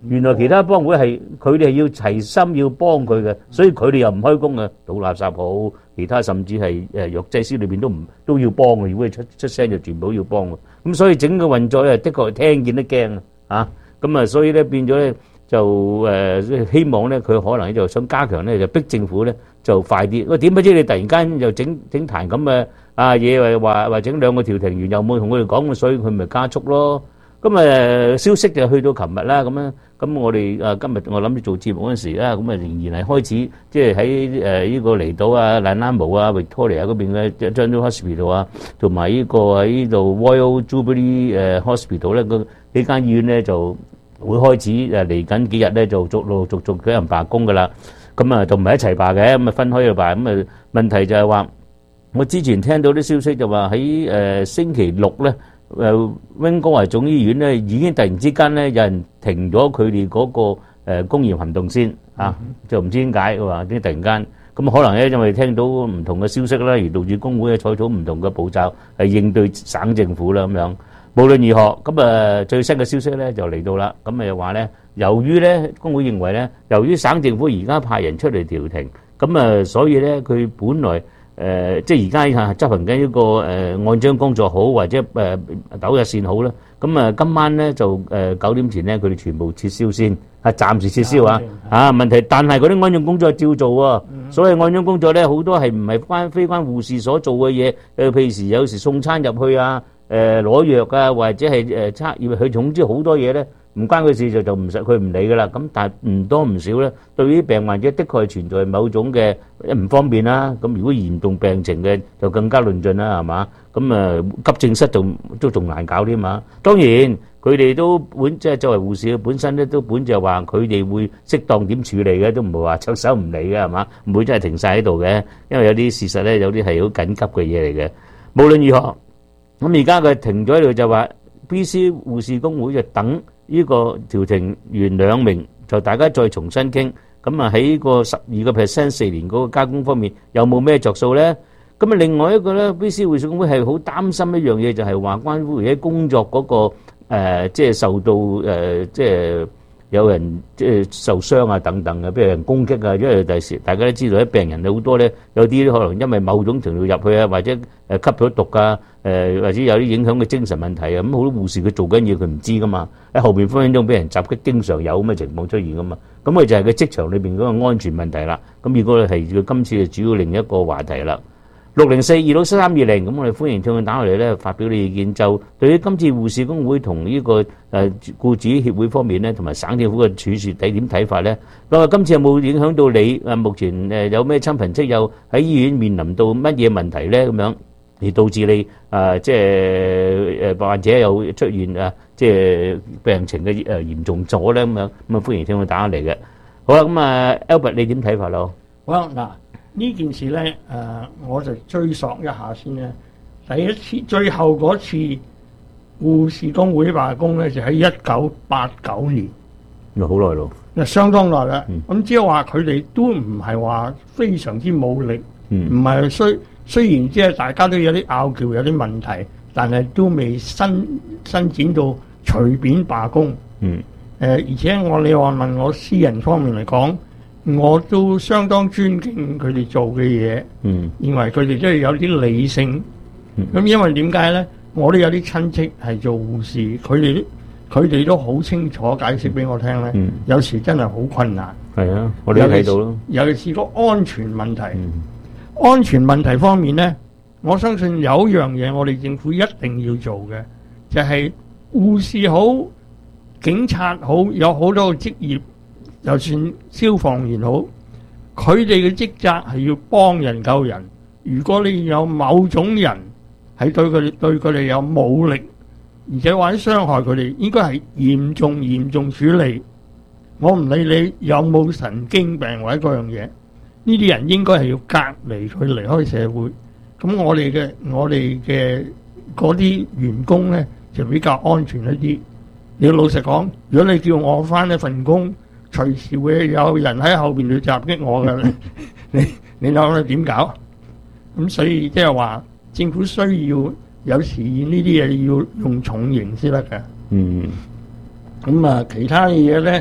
原來其他幫會係佢哋係要齊心要幫佢嘅，所以佢哋又唔開工嘅，倒垃圾好，其他甚至係誒藥劑師裏邊都唔都要幫嘅，如果佢出出聲就全部要幫嘅。咁所以整個運作咧，的確係聽見都驚啊！咁啊，所以咧變咗咧就誒希望咧佢可能就想加強咧，就逼政府咧就快啲。喂，點不知你突然間又整整壇咁嘅啊嘢，話話話整兩個調停員又冇同佢哋講，所以佢咪加速咯。咁誒消息就去到琴日啦，咁樣咁我哋誒今日我諗住做節目嗰陣時啦，咁啊仍然係開始即係喺誒呢個離島啊、Nanaimo啊、Victoria 嗰邊嘅 General Hospital 啊，同埋呢個喺呢度 Royal Jubilee 誒 Hospital 咧，個幾間醫院咧就會開始誒嚟緊幾日咧就逐陸續續舉行罷工噶啦。咁啊就唔係一齊罷嘅，咁啊分開去罷。咁啊問題就係話，我之前聽到啲消息就話喺誒星期六咧。誒溫哥華總醫院咧已經突然之間咧有人停咗佢哋嗰個誒公驗行動先啊，就唔知點解嘅話，啲突然間咁可能咧因為聽到唔同嘅消息啦，而導致工會採取唔同嘅步驟係應對省政府啦咁樣。無論如何，咁啊最新嘅消息咧就嚟到啦，咁咪話咧由於咧工會認為咧，由於省政府而家派人出嚟調停，咁啊所以咧佢本來。誒、呃，即係而家係執行緊一個誒、呃、按章工作好，或者誒斗日線好啦。咁啊，今晚咧就誒九點前咧，佢哋全部撤銷先，係暫時撤銷啊。啊，問題，但係嗰啲按章工作照做喎。嗯、所以按章工作咧，好多係唔係關非關護士所做嘅嘢。誒、呃，譬如有時送餐入去啊，誒攞藥啊，或者係誒測驗，佢總之好多嘢咧。唔關佢事就就唔實佢唔理噶啦，咁但係唔多唔少咧，對於病患者的確係存在某種嘅唔方便啦。咁如果嚴重病情嘅就更加論盡啦，係嘛？咁啊急症室就都仲難搞啲嘛。當然佢哋都本即係作為護士本身咧，都本就話佢哋會適當點處理嘅，都唔會話出手唔理嘅係嘛？唔會真係停曬喺度嘅，因為有啲事實咧，有啲係好緊急嘅嘢嚟嘅。無論如何，咁而家佢停咗喺度就話 B C 護士工會就等。呢個調停員兩名就大家再重新傾，咁啊喺個十二個 percent 四年嗰個加工方面有冇咩着數咧？咁啊另外一個咧 ，B C 護士工會係好擔心一樣嘢，就係話關乎喺工作嗰個誒，即係受到誒，即係有人即係受傷啊等等嘅，譬如人攻擊啊，因為第時大家都知道啲病人好多咧，有啲可能因為某種程度入去啊，或者誒吸咗毒啊。誒或者有啲影響嘅精神問題啊，咁好多護士佢做緊嘢佢唔知噶嘛，喺後邊分分鐘俾人襲擊，經常有咁嘅情況出現噶嘛，咁佢就係佢職場裏邊嗰個安全問題啦。咁如果係佢今次嘅主要另一個話題啦，六零四二六三三二零，咁我哋歡迎聽眾打落嚟咧發表你意見。就對於今次護士工會同呢個誒僱主協會方面咧，同埋省政府嘅處事你點睇法咧？咁啊，今次有冇影響到你？誒目前誒有咩親朋戚友喺醫院面臨到乜嘢問題咧？咁樣？而導致你啊，即係誒患者有出現啊，即係病情嘅誒嚴重咗咧咁樣，咁啊歡迎聽佢打嚟嘅。好啦，咁啊 Albert 你點睇法咯？ 好啦，嗱呢件事咧誒，我就追溯一下先咧。第一次最後嗰次護士工會罷工咧，就喺一九八九年， 好耐咯， 嗱相當耐啦。咁即係話佢哋都唔係話非常之武力，唔係需。雖然即係大家都有啲拗撬，有啲問題，但係都未伸伸展到隨便罷工。 嗯。誒、 呃，而且我你話問我私人方面嚟講，我都相當尊敬佢哋做嘅嘢。 嗯。 認為佢哋都係有啲理性。咁、嗯、因為點解咧？我都有啲親戚係做護士，佢哋佢哋都好清楚解釋俾我聽咧。 嗯。 有時真係好困難。 係啊，我哋都睇到咯。 尤其是個安全問題。 嗯。 安全問題方面呢，我相信有一樣嘢我哋政府一定要做嘅，就係護士好、警察好，有好多個職業，就算消防員好，佢哋嘅職責係要幫人救人。如果你有某種人係對佢哋對佢哋有武力，而且或者傷害佢哋，應該係嚴重嚴重處理。我唔理你有冇神經病或者嗰樣嘢。呢啲人應該係要隔離佢離開社會，咁我哋嘅我哋嘅嗰啲員工咧就比較安全一啲。你要老實講，如果你叫我返一份工，隨時會有人喺後邊去襲擊我嘅，你你諗下點搞？咁所以即係話政府需要有時呢啲嘢要用重刑先得㗎。 嗯。 咁啊，其他嘢咧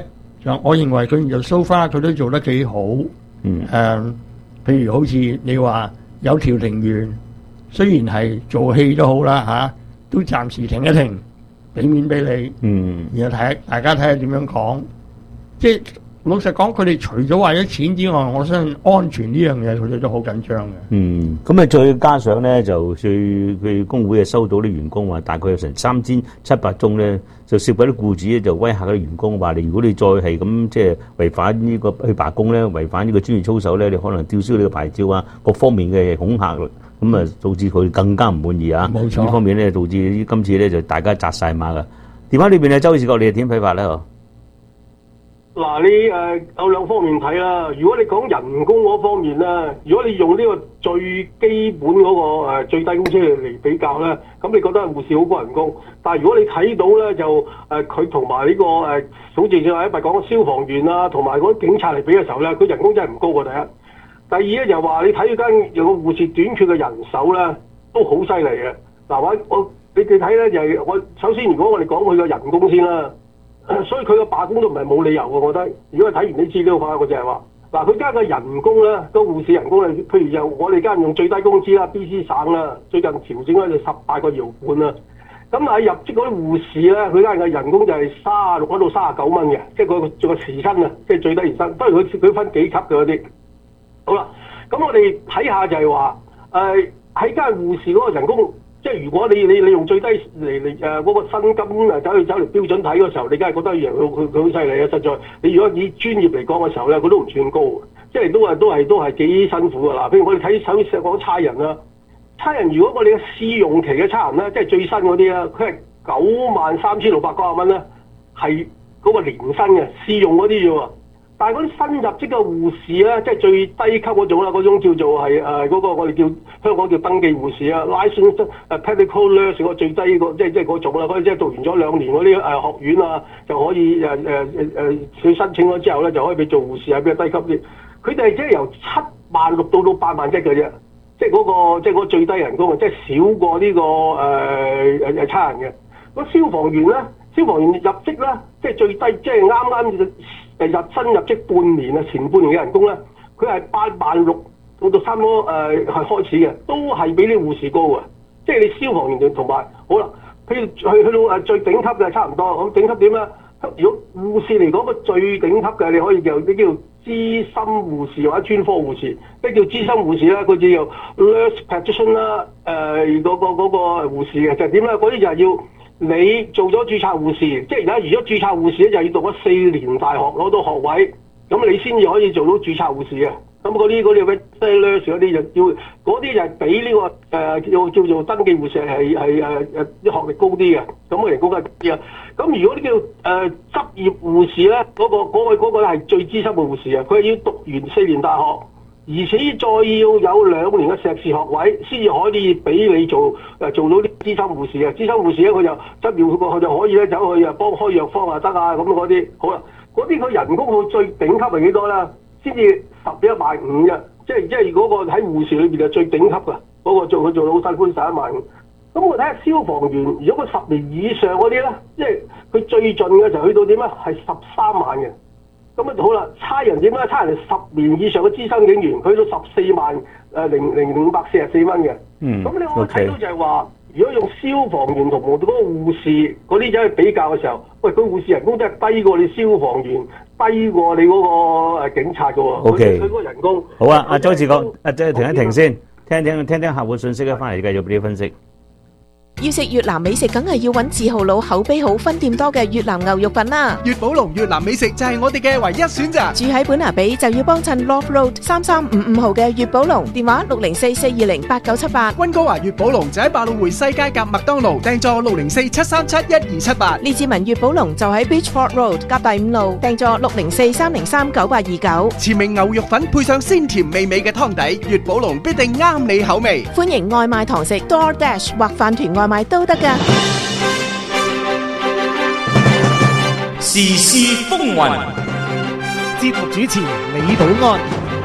就我認為佢就 so far 佢都做得幾好。 嗯。 誒、呃，譬如好似你話有調停員，雖然係做戲都好啦嚇、啊，都暫時停一停，俾面俾你。 嗯。 然後睇大家睇下點樣講，即係。老實講，佢哋除咗為咗錢之外，我相信安全呢樣嘢佢哋都好緊張嘅。 嗯，咁啊再加上咧，就最佢工會啊收到啲員工話，大概有成三千七百宗咧，就涉及啲僱主咧就威嚇啲員工話：你如果你再係咁即係違反呢個去罷工咧，違反呢個專業操守咧，你可能吊銷你個牌照啊，各方面嘅恐嚇，咁啊導致佢更加唔滿意啊。 冇錯。 呢方面咧導致今次咧就大家紮晒馬噶。電話裏邊啊，周志國，你係點睇法咧？ 嗱，你誒、呃、有兩方面睇啦。如果你講人工嗰方面咧，如果你用呢個最基本嗰、那個、呃、最低工資嚟比較咧，咁你覺得護士好高人工。但係如果你睇到咧，就誒佢同埋呢個誒，好似正話一咪講消防員啊，同埋嗰啲警察嚟比嘅時候咧，佢人工真係唔高過第一。第二咧就話你睇間有個護士短缺嘅人手咧，都好犀利嘅。嗱，我我你哋睇咧就係、是、我首先，如果我哋講佢嘅人工先啦。所以佢個罷工都唔係冇理由嘅，我覺得。如果睇完啲資料嘅話，我就係話，嗱，佢加嘅人工咧，個護士人工咧，譬如就我哋間用最低工資啦 ，B C 省啦，最近調整咧就十八個搖半啦。咁喺入職嗰啲護士咧，佢間嘅人工就係卅六到卅九蚊嘅，即係佢個做個時薪啊，即係最低時薪。當然佢佢分幾級嘅嗰啲。好啦，咁我哋睇下就係話，誒喺間護士嗰個人工。即係如果你你你用最低嚟嚟誒嗰個薪金誒走去走嚟標準睇嘅時候，你梗係覺得佢佢佢好犀利啊！實在你如果以專業嚟講嘅時候咧，佢都唔算高，即係都係都係都係幾辛苦㗎啦。譬如我哋睇首先講差人啦，差人如果我哋嘅試用期嘅差人咧，即係最新嗰啲啦，佢係九萬三千六百九十蚊咧，係嗰個年薪嘅試用嗰啲啫喎。但係嗰啲新入職嘅護士咧，即係最低級嗰種啦，嗰種叫做係誒嗰個我哋叫香港叫登記護士啊 ，license 誒 medical nurse 嗰個最低個即係即係嗰種啦，嗰啲即係讀完咗兩年嗰啲誒學院啊，就可以誒誒誒誒佢申請咗之後咧，就可以俾做護士啊，比較低級啲。佢哋係即係由七萬六到到八萬一嘅啫，即係嗰個即係嗰個最低人工啊，即係少過呢個誒誒誒差人嘅。個消防員咧，消防員入職咧，即係最低，即係啱啱。誒入新入職半年啊，前半年嘅人工咧，佢係八萬六到到差唔多誒係開始嘅，都係比啲護士高嘅。即係你消防員同埋好啦，譬如去去到誒最頂級嘅差唔多，咁頂級點咧？如果護士嚟講個最頂級嘅，你可以叫啲叫資深護士或者專科護士。咩叫資深護士咧？佢叫做 nurse practitioner 啦、呃，誒、那、嗰個嗰、那個護士嘅就係點咧？嗰啲就係要。你做咗註冊護士，即係而家如果註冊護士咧，就要讀咗四年大學攞到學位，咁你先至可以做到註冊護士嘅。咁嗰啲嗰啲咩 nurse 嗰啲就要，嗰啲就係比呢、這個誒、呃、叫叫做登記護士係係誒誒啲學歷高啲嘅，咁個人工係高啲啊。咁如果啲叫誒、呃、執業護士咧，嗰、那個嗰位嗰個係最資深嘅護士啊，佢係要讀完四年大學。而且再要有兩年嘅碩士學位，先至可以俾你做誒做到啲資深護士嘅。資深護士咧，佢就執業佢就可以咧走去啊幫開藥方啊得啊咁嗰啲。好啦，嗰啲佢人工佢最頂級係幾多啦？先至十一萬五嘅，即係即係嗰個喺護士裏邊係最頂級嘅嗰、嗰個做佢做到好辛苦十一萬五。咁我睇下消防員，如果佢十年以上嗰啲咧，即係佢最盡嘅就去到點咧？係十三萬嘅。咁啊好啦，差人點咧？差人係十年以上嘅資深警員，佢到十四萬誒零零五百四十四蚊嘅。嗯，咁你可以睇到就係話，如果用消防員同嗰個護士嗰啲走去比較嘅時候，喂，佢護士人工真係低過你消防員，低過你嗰個誒警察嘅喎。O K，佢嗰個人工好啊。阿周志國，啊即係停一停先，聽聽聽聽客戶信息啊，翻嚟繼續俾你分析。 要食越南美食，梗係要揾字號佬口碑好、分店多嘅越南牛肉品啦。 粵寶龍越南美食就係我哋嘅唯一選擇。 住喺本拿比就要幫襯 Love Road 三三五五號嘅粵寶龍，電話六零四四二零八九七八。 溫哥華粵寶龍就喺百老匯西街夾麥當勞，訂座六零四七三七一二七八。 列治文粵寶龍就喺 Beachfront Road 夾第五路，訂座六零四三零三九八二九。 前名牛肉粉配上鮮甜美味嘅湯底，粵寶龍必定啱你口味。 歡迎外賣堂食 DoorDash 或飯團外賣都得㗎。 時事風雲， 節目主持李寶安。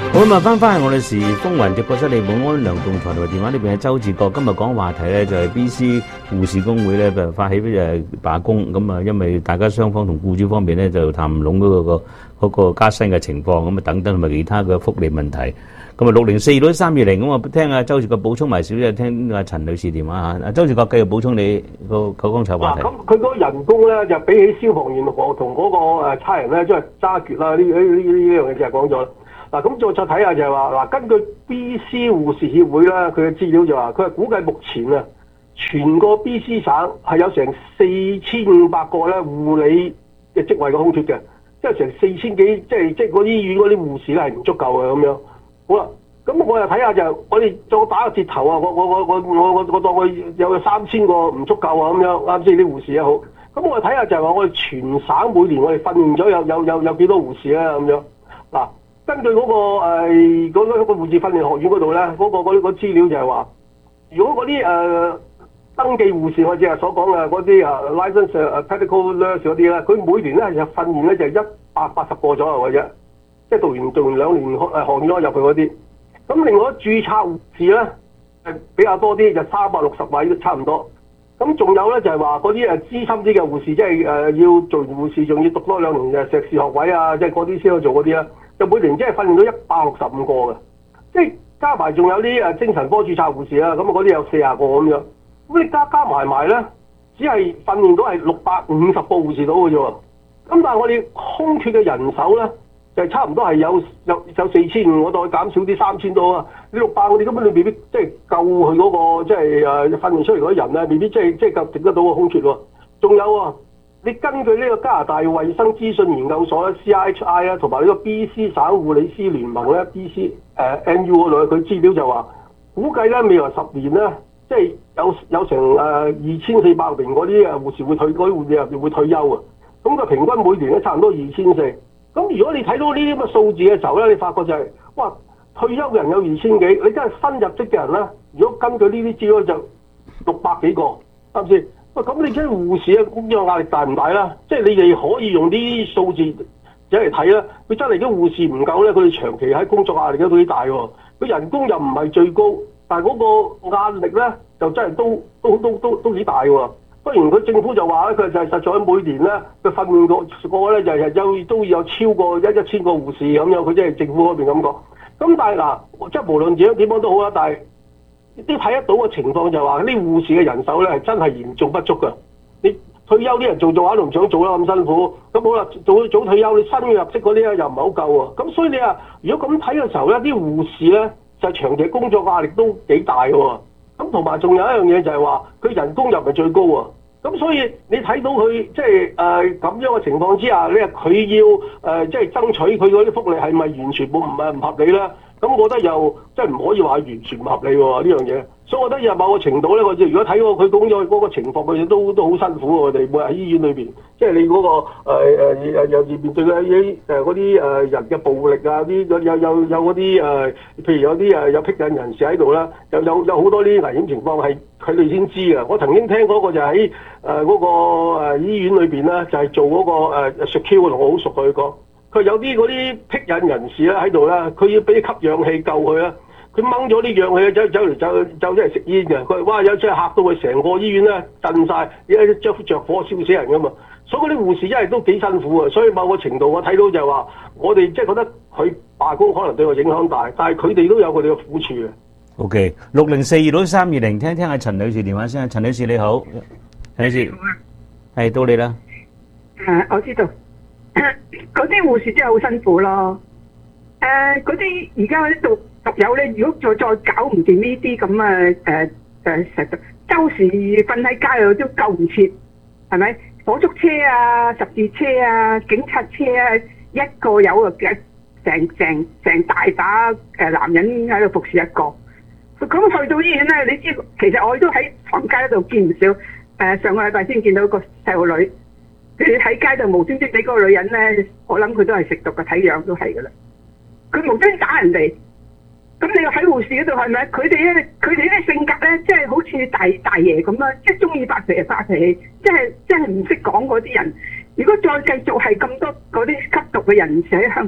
好咁啊，翻翻去我哋時風雲直播室，你冇安梁棟台同埋電話呢邊係周志國。今日講話題咧就係 B C 護士工會咧就發起誒罷工，咁啊因為大家雙方同僱主方面咧就談唔攏嗰個嗰個加薪嘅情況，咁啊等等同埋其他嘅福利問題。咁啊六零四六三二零，咁啊聽阿周志國補充埋少少，聽阿陳女士電話嚇。阿周志國繼續補充你個個剛才話題。 咁佢嗰個人工咧就比起消防員同同嗰個誒差人咧，即係揸決啦。呢呢呢呢樣嘢就係講咗啦。嗱，咁再再睇下就係話，嗱，根據 B C 護士協會咧，佢嘅資料就話，佢係估計目前啊，全個 B C 省係有成四千五百個咧護理嘅職位嘅空缺嘅，即係成四千幾，即係即係嗰啲醫院嗰啲護士咧係唔足夠嘅咁樣。好啦，咁我又睇下就，我哋再打個折頭啊，我我我我我我我當我有三千個唔足夠啊咁樣，啱先啲護士也好。咁我哋睇下就係話，我哋全省每年我哋訓練咗有有有有幾多護士咧咁樣嗱。根據嗰、那個誒嗰、呃那個護士訓練學院嗰度咧，嗰、那個嗰啲嗰資料就係話，如果嗰啲誒登記護士我哋所講嘅嗰啲啊 license medical nurse 嗰啲咧，佢每年咧就訓練咧就係一百八十個左右嘅啫，即係讀完讀完兩年誒學院入去嗰啲。咁另外註冊護士咧係比較多啲，就三百六十位都差唔多。咁仲有咧就係話嗰啲誒資深啲嘅護士，即係誒要做完護士仲要讀多兩年嘅碩士學位啊，即係嗰啲先去做嗰啲啦。就每年即係訓練到一百六十五個嘅，即係加埋仲有啲誒精神科註冊護士啦，咁啊嗰啲有四十個咁樣，咁你加加埋埋咧，只係訓練到係六百五十個護士到嘅啫喎。咁但係我哋空缺嘅人手咧，就係、是、差唔多係有有有四千五，我再減少啲三千多啊。你六百我哋根本你未必即係夠佢嗰、那個即係誒訓練出嚟嗰啲人咧，未必即係即係夠頂得到個空缺喎。仲有啊！你根據呢個加拿大衛生資訊研究所咧 C I H I 啊，同埋呢個 B C 省護理師聯盟咧 B C 誒、呃、N U 嗰度，佢資料就話，估計咧未來十年咧，即係有有成誒二千四百名嗰啲誒護士會退，嗰啲護士入邊會退休啊。咁佢平均每年咧差唔多二千四。咁如果你睇到呢啲咁嘅數字嘅時候咧，你發覺就係、是，哇，退休嘅人有二千幾，你真係新入職嘅人咧，如果根據呢啲資料就六百幾個，啱唔啱先？喂，咁你即係護士嘅工作壓力大唔大啦？即係你哋可以用呢啲數字一嚟睇啦。佢真係啲護士唔夠咧，佢哋長期喺工作壓力都幾大喎。佢人工又唔係最高，但係嗰個壓力咧就真係都都都都都幾大喎。當然佢政府就話咧，佢就係實在每年咧佢訓練個個咧就係有都要有超過一一千個護士咁樣，佢即係政府嗰邊咁講。咁但係嗱，即係無論點樣點樣都好啦，但係都睇得到嘅情況就係話，啲護士嘅人手咧係真係嚴重不足㗎。你退休啲人做做下都唔想做啦，咁辛苦。咁好啦，早早退休，你新嘅入職嗰啲咧又唔係好夠喎。咁所以你啊，如果咁睇嘅時候咧，啲護士咧就長期工作壓力都幾大喎。咁同埋仲有一樣嘢就係話，佢人工又唔係最高喎。咁所以你睇到佢即係誒咁樣嘅情況之下，你話佢要誒、呃、即係爭取佢嗰啲福利係咪完全冇唔係唔合理咧？咁我覺得又即係唔可以話完全唔合理喎呢樣嘢。所以我覺得有某個程度咧，我如果睇過佢工作嗰個情況，佢哋都都好辛苦喎。我哋每日喺醫院裏邊，即係你嗰、那個誒誒有時面對嘅啲誒嗰啲誒人嘅暴力啊，啲有有有有嗰啲誒，譬如有啲誒有僻隱人士喺度啦，有有有好多啲危險情況係佢哋先知嘅。我曾經聽過個就喺誒嗰個誒醫院裏邊咧，就係、是、做嗰個誒 secure 同我好熟佢講，佢有啲嗰啲僻隱人士咧喺度咧，佢要俾吸氧氣救佢啦。佢掹咗啲氧氣，走走嚟走走出嚟食煙嘅。佢話：哇！有隻嚇到佢成個醫院咧震晒，一着着火燒死人噶嘛。所以嗰啲護士真係都幾辛苦啊。所以某個程度我睇到就係話，我哋即係覺得佢罷工可能對我影響大，但係佢哋都有佢哋嘅苦處嘅。 O K， 六零四二六三二零，聽聽阿陳女士電話先啊。陳女士你好，陳女士，係到你啦。 誒，我知道，嗰啲護士真係好辛苦咯。誒，嗰啲而家嗰啲讀讀友咧，如果再再搞唔掂呢啲咁啊誒誒實周時瞓喺街度都救唔切，係咪？火燭車啊、十字車啊、警察車啊，一個有啊嘅成成成大把誒男人喺度服侍一個。咁去到醫院咧，你知其實我都喺房街度見唔少。誒上個禮拜先見到個細路女，佢喺街度無端端俾嗰個女人咧，我諗佢都係食毒嘅，睇樣都係噶啦。佢無端打人哋，咁你又喺護士嗰度係咪？佢哋咧，佢哋咧性格咧，即係好似大大爺咁啦，即係中意發脾氣發脾氣，即係即係唔識講嗰啲人。如果再繼續係咁多嗰啲吸毒嘅人士喺香，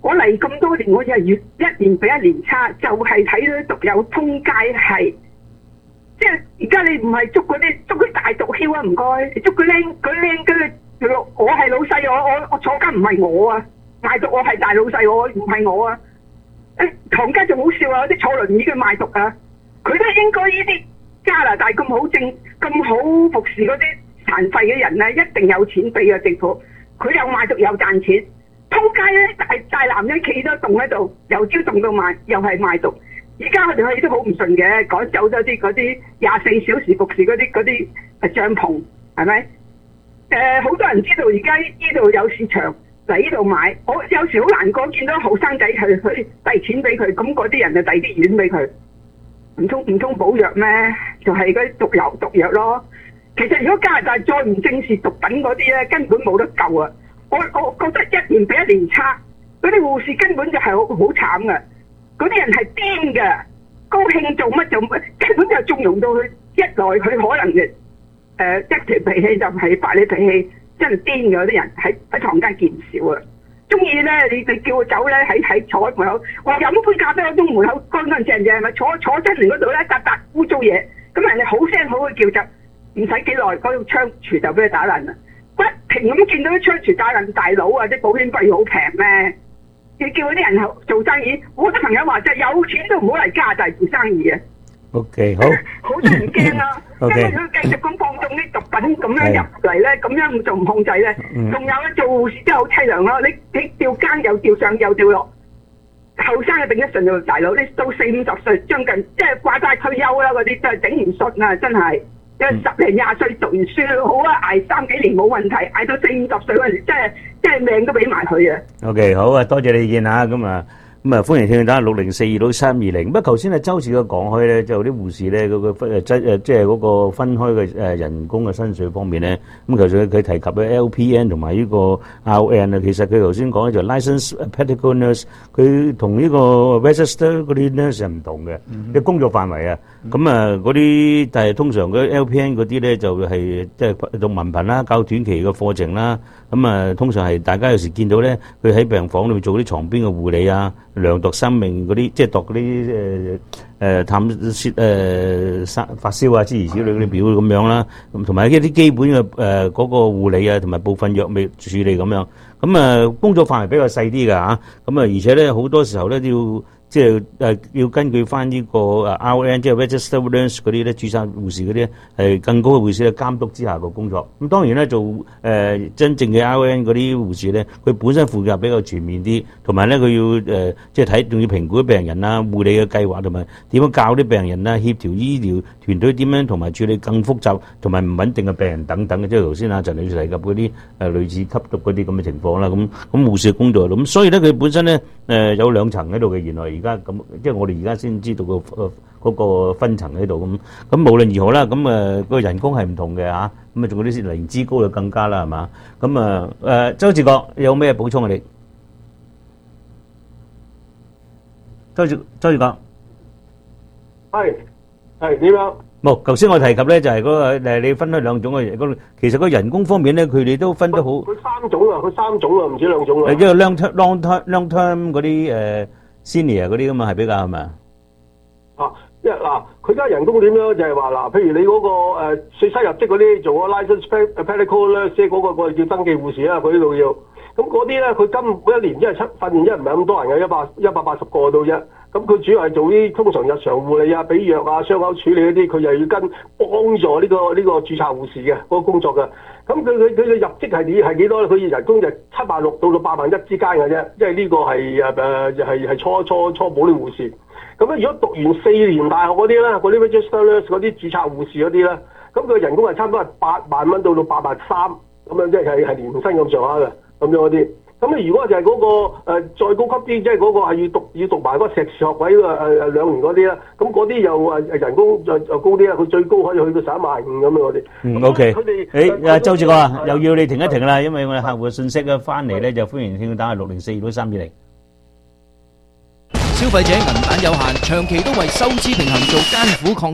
我嚟咁多年，我就係越一年比一年差，就係睇到毒友通街係，即係而家你唔係捉嗰啲捉佢大毒梟啊，唔該，你捉佢僆佢僆跟住我係老細，我我我坐監唔係我啊，賣毒我係大老細，我唔係我啊。誒，唐家仲好笑啊，啲坐輪椅嘅賣毒啊，佢都應該呢啲加拿大咁好政咁好服侍嗰啲殘廢嘅人咧，一定有錢俾啊政府，佢又賣毒又賺錢。通街咧大大男人企咗棟喺度，由朝棟到晚，又係賣毒。而家佢哋去都好唔順嘅，趕走咗啲嗰啲廿四小時服侍嗰啲嗰啲誒帳篷，係咪？誒、呃，好多人知道而家呢度有市場嚟呢度買，我有時好難過，見到後生仔去去遞錢俾佢，咁嗰啲人就遞啲丸俾佢，唔通唔通補藥咩？就係嗰啲毒藥毒藥咯。其實如果加拿大再唔正視毒品嗰啲咧，根本冇得救啊！我我覺得一年比一年差，嗰啲護士根本就係好好慘嘅，嗰啲人係癲嘅，高興做乜做乜，根本就縱容到佢一來佢可能嘅誒、呃、一條脾氣就係發你脾氣，真係癲嘅嗰啲人喺喺唐街見少啊！中意咧，你你叫我走咧，喺喺坐喺門口，我飲杯咖啡喺中門口乾乾淨淨，咪坐坐真嚟嗰度咧，笪笪污糟嘢，咁人哋好聲好嘅叫就唔使幾耐，嗰個槍錘就俾佢打爛啦。不停咁見到啲槍錘打爛大佬啊！啲保險費好平咩？你叫嗰啲人做生意，我啲朋友話就有錢都唔好嚟加拿大做生意啊 ！O K， 好， 好多人驚啊！因為佢繼續咁放縱啲毒品咁樣入嚟咧，咁樣就唔控制咧。仲有咧，做護士真係好凄涼咯！你你掉更又掉上又掉落，後生嘅頂得順做大佬，你到四五十歲將近即係掛晒退休啦，嗰啲真係頂唔順啊！真係。因為十零廿歲讀完書好啊，捱三幾年冇問題，捱到四五十歲嗰陣時，真係真係命都俾埋佢啊 ！OK， 好啊，多謝你意見嚇，咁啊。咁啊，歡迎聽眾打六零四二六三二零。不過頭先啊，周氏嘅講開咧，就啲護士咧嗰個分誒質誒，即係嗰個分開嘅誒人工嘅薪水方面咧。咁頭先佢提及嘅 L P N 同埋呢個 R N 啊，其實佢頭先講咧就 licensed medical nurse，佢同呢個 register 嗰啲 nurse 係唔同嘅嘅工作範圍啊。咁啊，嗰啲但係通常嗰 L P N 嗰啲咧就係即係讀文憑啦，較短期嘅課程啦。咁啊，通常係大家有時見到咧，佢喺病房裏面做啲床邊嘅護理啊。量度生命嗰啲，即係度嗰啲誒誒探血誒發發燒啊，諸如此類嗰啲表咁樣啦。咁同埋一啲基本嘅誒嗰個護理啊，同埋部分藥物處理咁樣。咁啊，工作範圍比較細啲㗎嚇。咁啊，而且咧好多時候咧都要。即係誒要根據翻呢個誒 R N， 即係 registered nurse 嗰啲咧，註冊護士嗰啲係更高嘅護士嘅監督之下嘅工作。咁當然咧做誒、呃、真正嘅 R N 嗰啲護士咧，佢本身負責比較全面啲，同埋咧佢要誒、呃、即係睇仲要評估啲病人啦、護理嘅計劃，同埋點樣教啲病人啦、協調醫療團隊點樣同埋處理更複雜同埋唔穩定嘅病人等等嘅。即係頭先阿陳女士提及嗰啲誒類似吸毒嗰啲咁嘅情況啦。咁咁護士嘅工作咁，所以咧佢本身咧誒、呃、有兩層喺度嘅。原來而家咁，即係我哋而家先知道個誒嗰個分層喺度咁。咁無論如何啦，咁誒個人工係唔同嘅嚇。咁啊，仲有啲年資高就更加啦，係嘛？咁啊誒，周志國有咩補充啊？你周志周志國係係點樣？ 冇，頭先我提及咧就係嗰個誒，你分開兩種嘅嗰，其實個人工方面咧，佢哋都分得好。 佢三種啊，佢三種啊，唔止兩種啊。 誒，即係 long term、long term、long term 嗰啲誒 senior 嗰啲咁嘛，係比較係咪啊？ 啊，因為嗱，佢而家人工點樣就係話嗱，譬如你嗰個誒稅收入職嗰啲做個 license medical 咧，即係嗰個我哋叫登記護士啦，佢呢度要。咁嗰啲咧，佢今每一年即係出訓練，一唔係咁多人嘅，一百一百八十個到啫。咁佢主要係做啲通常日常護理啊、俾藥啊、傷口處理嗰啲，佢又要跟幫助呢、呢個呢、呢個註冊護士嘅嗰、嗰個工作嘅。咁佢佢佢嘅入職係幾係幾多咧？佢人工就七萬六到到八萬一之間嘅啫，因為呢個係誒誒係係初初初補啲護士。咁咧，如果讀完四年大學嗰啲咧，嗰啲 registered 嗰啲註冊護士嗰啲咧，咁佢人工係差唔多係八萬蚊到到八萬三咁樣，即係係係年薪咁上下嘅咁樣嗰啲。咁你如果就係嗰、那個、呃、再高級啲，即係嗰個係要讀要讀埋嗰個碩士學位誒誒兩年嗰啲啦，咁嗰啲又誒人工就就高啲啦，佢最高可以去到十一萬五咁樣嗰啲。 嗯 ，OK。佢哋誒阿周志國啊，又要你停一停啦，因為我哋客戶嘅信息咧翻嚟咧，就歡迎聽眾打去六零四二六三二零。 消費者銀彈有限，長期都為收支平衡做艱苦抗爭。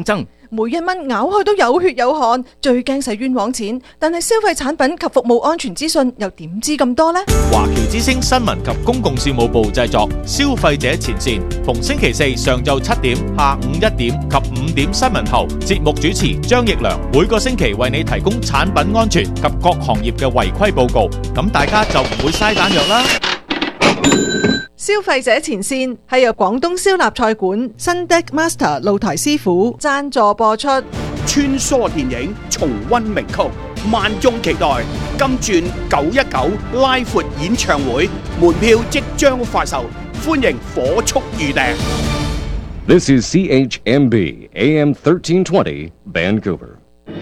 每一蚊咬開都有血有汗，最驚使冤枉錢。但係消費產品及服務安全資訊又點知咁多呢？ 華僑之聲新聞及公共事務部製作，消費者前線，逢星期四上晝七點、下午一點及五點新聞後，節目主持張奕良每個星期為你提供產品安全及各行業嘅違規報告，咁大家就唔會嘥彈藥啦。 消費者前線係由廣東燒臘菜館新 Deck Master 露台師傅贊助播出。 穿梭電影重溫名曲，萬眾期待金鑽九一九拉闊演唱會，門票即將發售，歡迎火速預訂。 This is C H M B A M thirteen twenty Vancouver。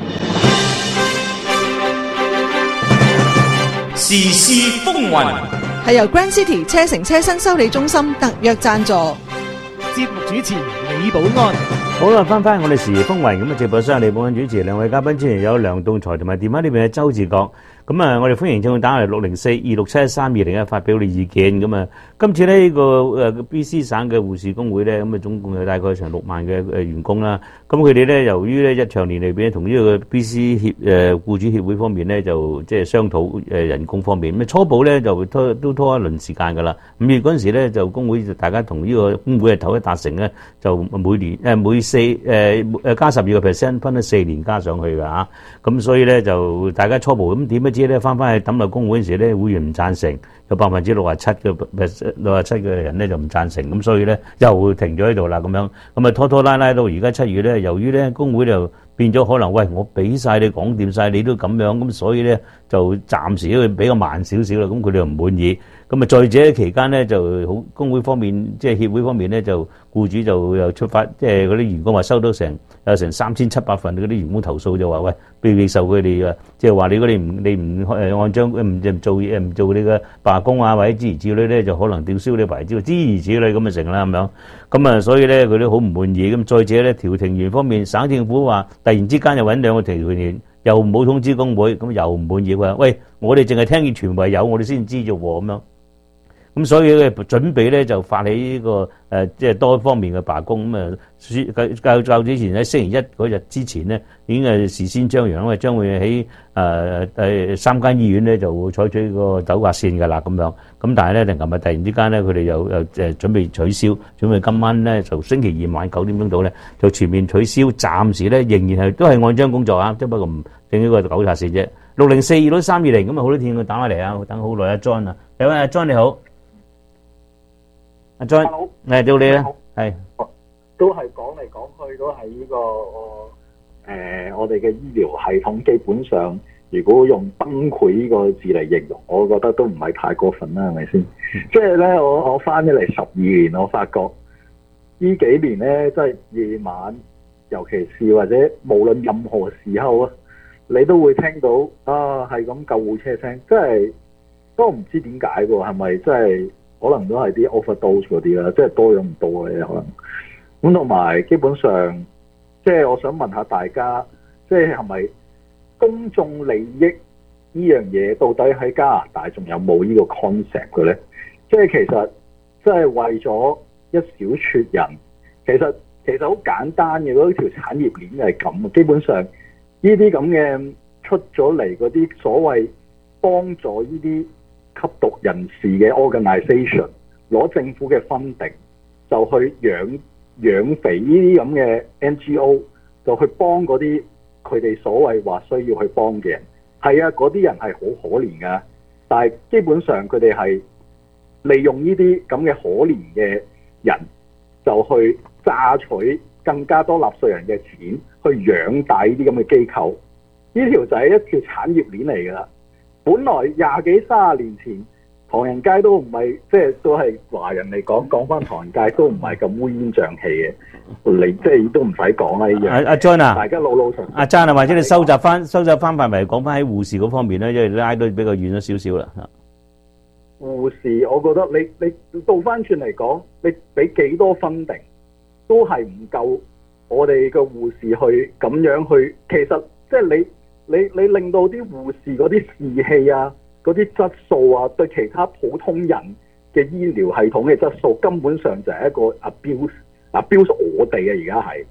時事風雲係由 Grand City 車城車身修理中心特約贊助。 節目主持李寶安。 好啦，翻返我哋時事風雲咁啊！直播室李寶安主持，兩位嘉賓之前有梁棟才同埋電話呢邊嘅周志國。咁啊，我哋歡迎聽眾打嚟六零四二六七一三二零一發表你意見。咁啊，今次呢個誒 B C 省嘅護士工會咧，咁啊總共有大概成六萬嘅誒員工啦。咁佢哋咧由於咧一長年嚟邊同呢個 B C 協誒僱主協會方面咧就即係商討誒人工方面。咁初步咧就拖都拖一輪時間㗎啦。五月嗰陣時咧就工會就大家同呢個工會係頭一達成咧，就每年誒每四誒誒加十二個 percent 分咗四年加上去㗎嚇。咁所以咧就大家初步咁點不知咧翻返去抌落工會嗰陣時咧，會員唔贊成，有百分之六十七嘅六十七嘅人咧就唔贊成，咁所以咧又停咗喺度啦咁樣，咁啊拖拖拉拉到而家七月咧，由於咧工會就變咗可能喂我俾晒你講掂晒你都咁樣，咁所以咧就暫時都比較慢少少啦，咁佢哋又唔滿意。咁啊，在這期間咧就好工會方面，即係協會方面咧，就僱主就又出發，即係嗰啲員工話收到成有成三千七百份嗰啲員工投訴，就話喂，被你受佢哋啊，即係話你嗰啲唔你唔誒按章唔唔做嘢唔做你嘅罷工啊，或者諸如此類咧，就可能吊銷你牌照，諸如此類咁啊成啦咁樣。咁啊，所以咧佢都好唔滿意。咁再者咧，調停員方面，省政府話突然之間又揾兩個調停員，又冇通知工會，咁又唔滿意喎。喂，我哋淨係聽見傳媒有，我哋先知啫喎咁樣。咁所以咧準備咧就發起呢個誒即係多方面嘅罷工。咁啊較較之前喺星期一嗰日之前咧已經係事先張揚，因為將會喺誒誒三間醫院咧就會採取個糾察線㗎啦咁樣。咁但係咧，琴日突然之間咧，佢哋又又誒準備取消，準備今晚咧就星期二晚九點鐘到咧就全面取消。暫時咧仍然係都係按章工作啊，即不過唔整呢個糾察線啫。六零四二六三二零咁啊，好多天佢打返嚟啊，等好耐阿 John 啊，有位阿 John 你好。阿 John，誒到你啦，係都係講嚟講去都係呢、這個誒、呃，我哋嘅醫療系統基本上，如果用崩潰呢個字嚟形容，我覺得都唔係太過分啦，係咪先？即係咧，我我翻咗嚟十二年，我發覺呢幾年咧，即係夜晚，尤其是或者無論任何時候啊，你都會聽到啊，係咁救護車聲，即係都唔知點解喎，係咪即係？可能都係啲 overdose 嗰啲啦，即係多咗唔多嘅可能。咁同埋基本上，即係我想問下大家，即係係咪公眾利益呢樣嘢到底喺加拿大仲有冇呢個 concept 嘅咧？即係其實即係為咗一小撮人，其實其實好簡單嘅嗰條產業鏈係咁。基本上呢啲咁嘅出咗嚟嗰啲所謂幫助呢啲吸毒人士嘅 organisation 攞政府嘅 funding 就去養養肥呢啲咁嘅 N G O， 就去幫嗰啲佢哋所謂話需要去幫嘅人。係啊，嗰啲人係好可憐噶，但係基本上佢哋係利用呢啲咁嘅可憐嘅人，就去榨取更加多納稅人嘅錢去養大呢啲咁嘅機構。呢條就係一條產業鏈嚟㗎啦。本來廿幾三十年前，唐人街都唔係，即係都係華人嚟講，講翻唐人街都唔係咁烏煙瘴氣嘅。你即係都唔使講啦，呢樣。阿阿 John 啊，大家老老實實。阿 John 啊，或者你收集翻收集翻範圍講翻喺護士嗰方面咧，因為拉都比較遠咗少少啦。護士，我覺得你你倒翻轉嚟講，你俾幾多分定都係唔夠我哋嘅護士去咁樣去。其實即係你。你你令到啲護士嗰啲士氣啊，嗰啲質素啊，對其他普通人嘅醫療系統嘅質素，根本上就係一個 abuse abuse 我哋啊！而家係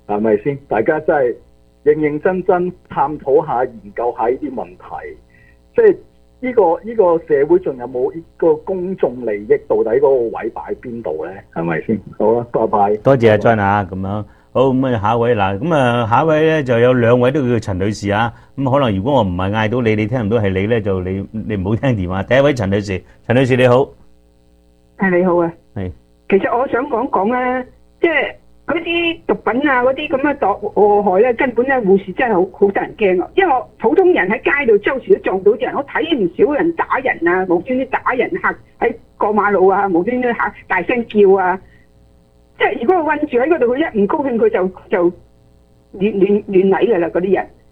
係咪先？大家真係認認真真探討下、研究下呢啲問題，即係呢個呢個社會仲有冇呢個公眾利益？到底嗰個位擺邊度咧？係咪先？好啦，拜拜。 多謝阿 John 啊，咁樣好咁啊，下一位嗱，咁啊下一位咧就有兩位都叫陳女士啊，咁可能如果我唔係嗌到你，你聽唔到係你咧，就你你唔好聽電話。第一位陳女士，陳女士你好， 係你好啊， 係。 其實我想講講咧，即係嗰啲毒品啊，嗰啲咁嘅禍害咧，根本咧護士真係好好得人驚啊！因為我普通人喺街度周時都撞到啲人，我睇唔少人打人啊，無端端打人嚇喺過馬路啊，無端端嚇大聲叫啊！即係如果佢韞住喺嗰度，佢一唔高興佢就就亂亂亂嚟㗎啦！嗰啲人，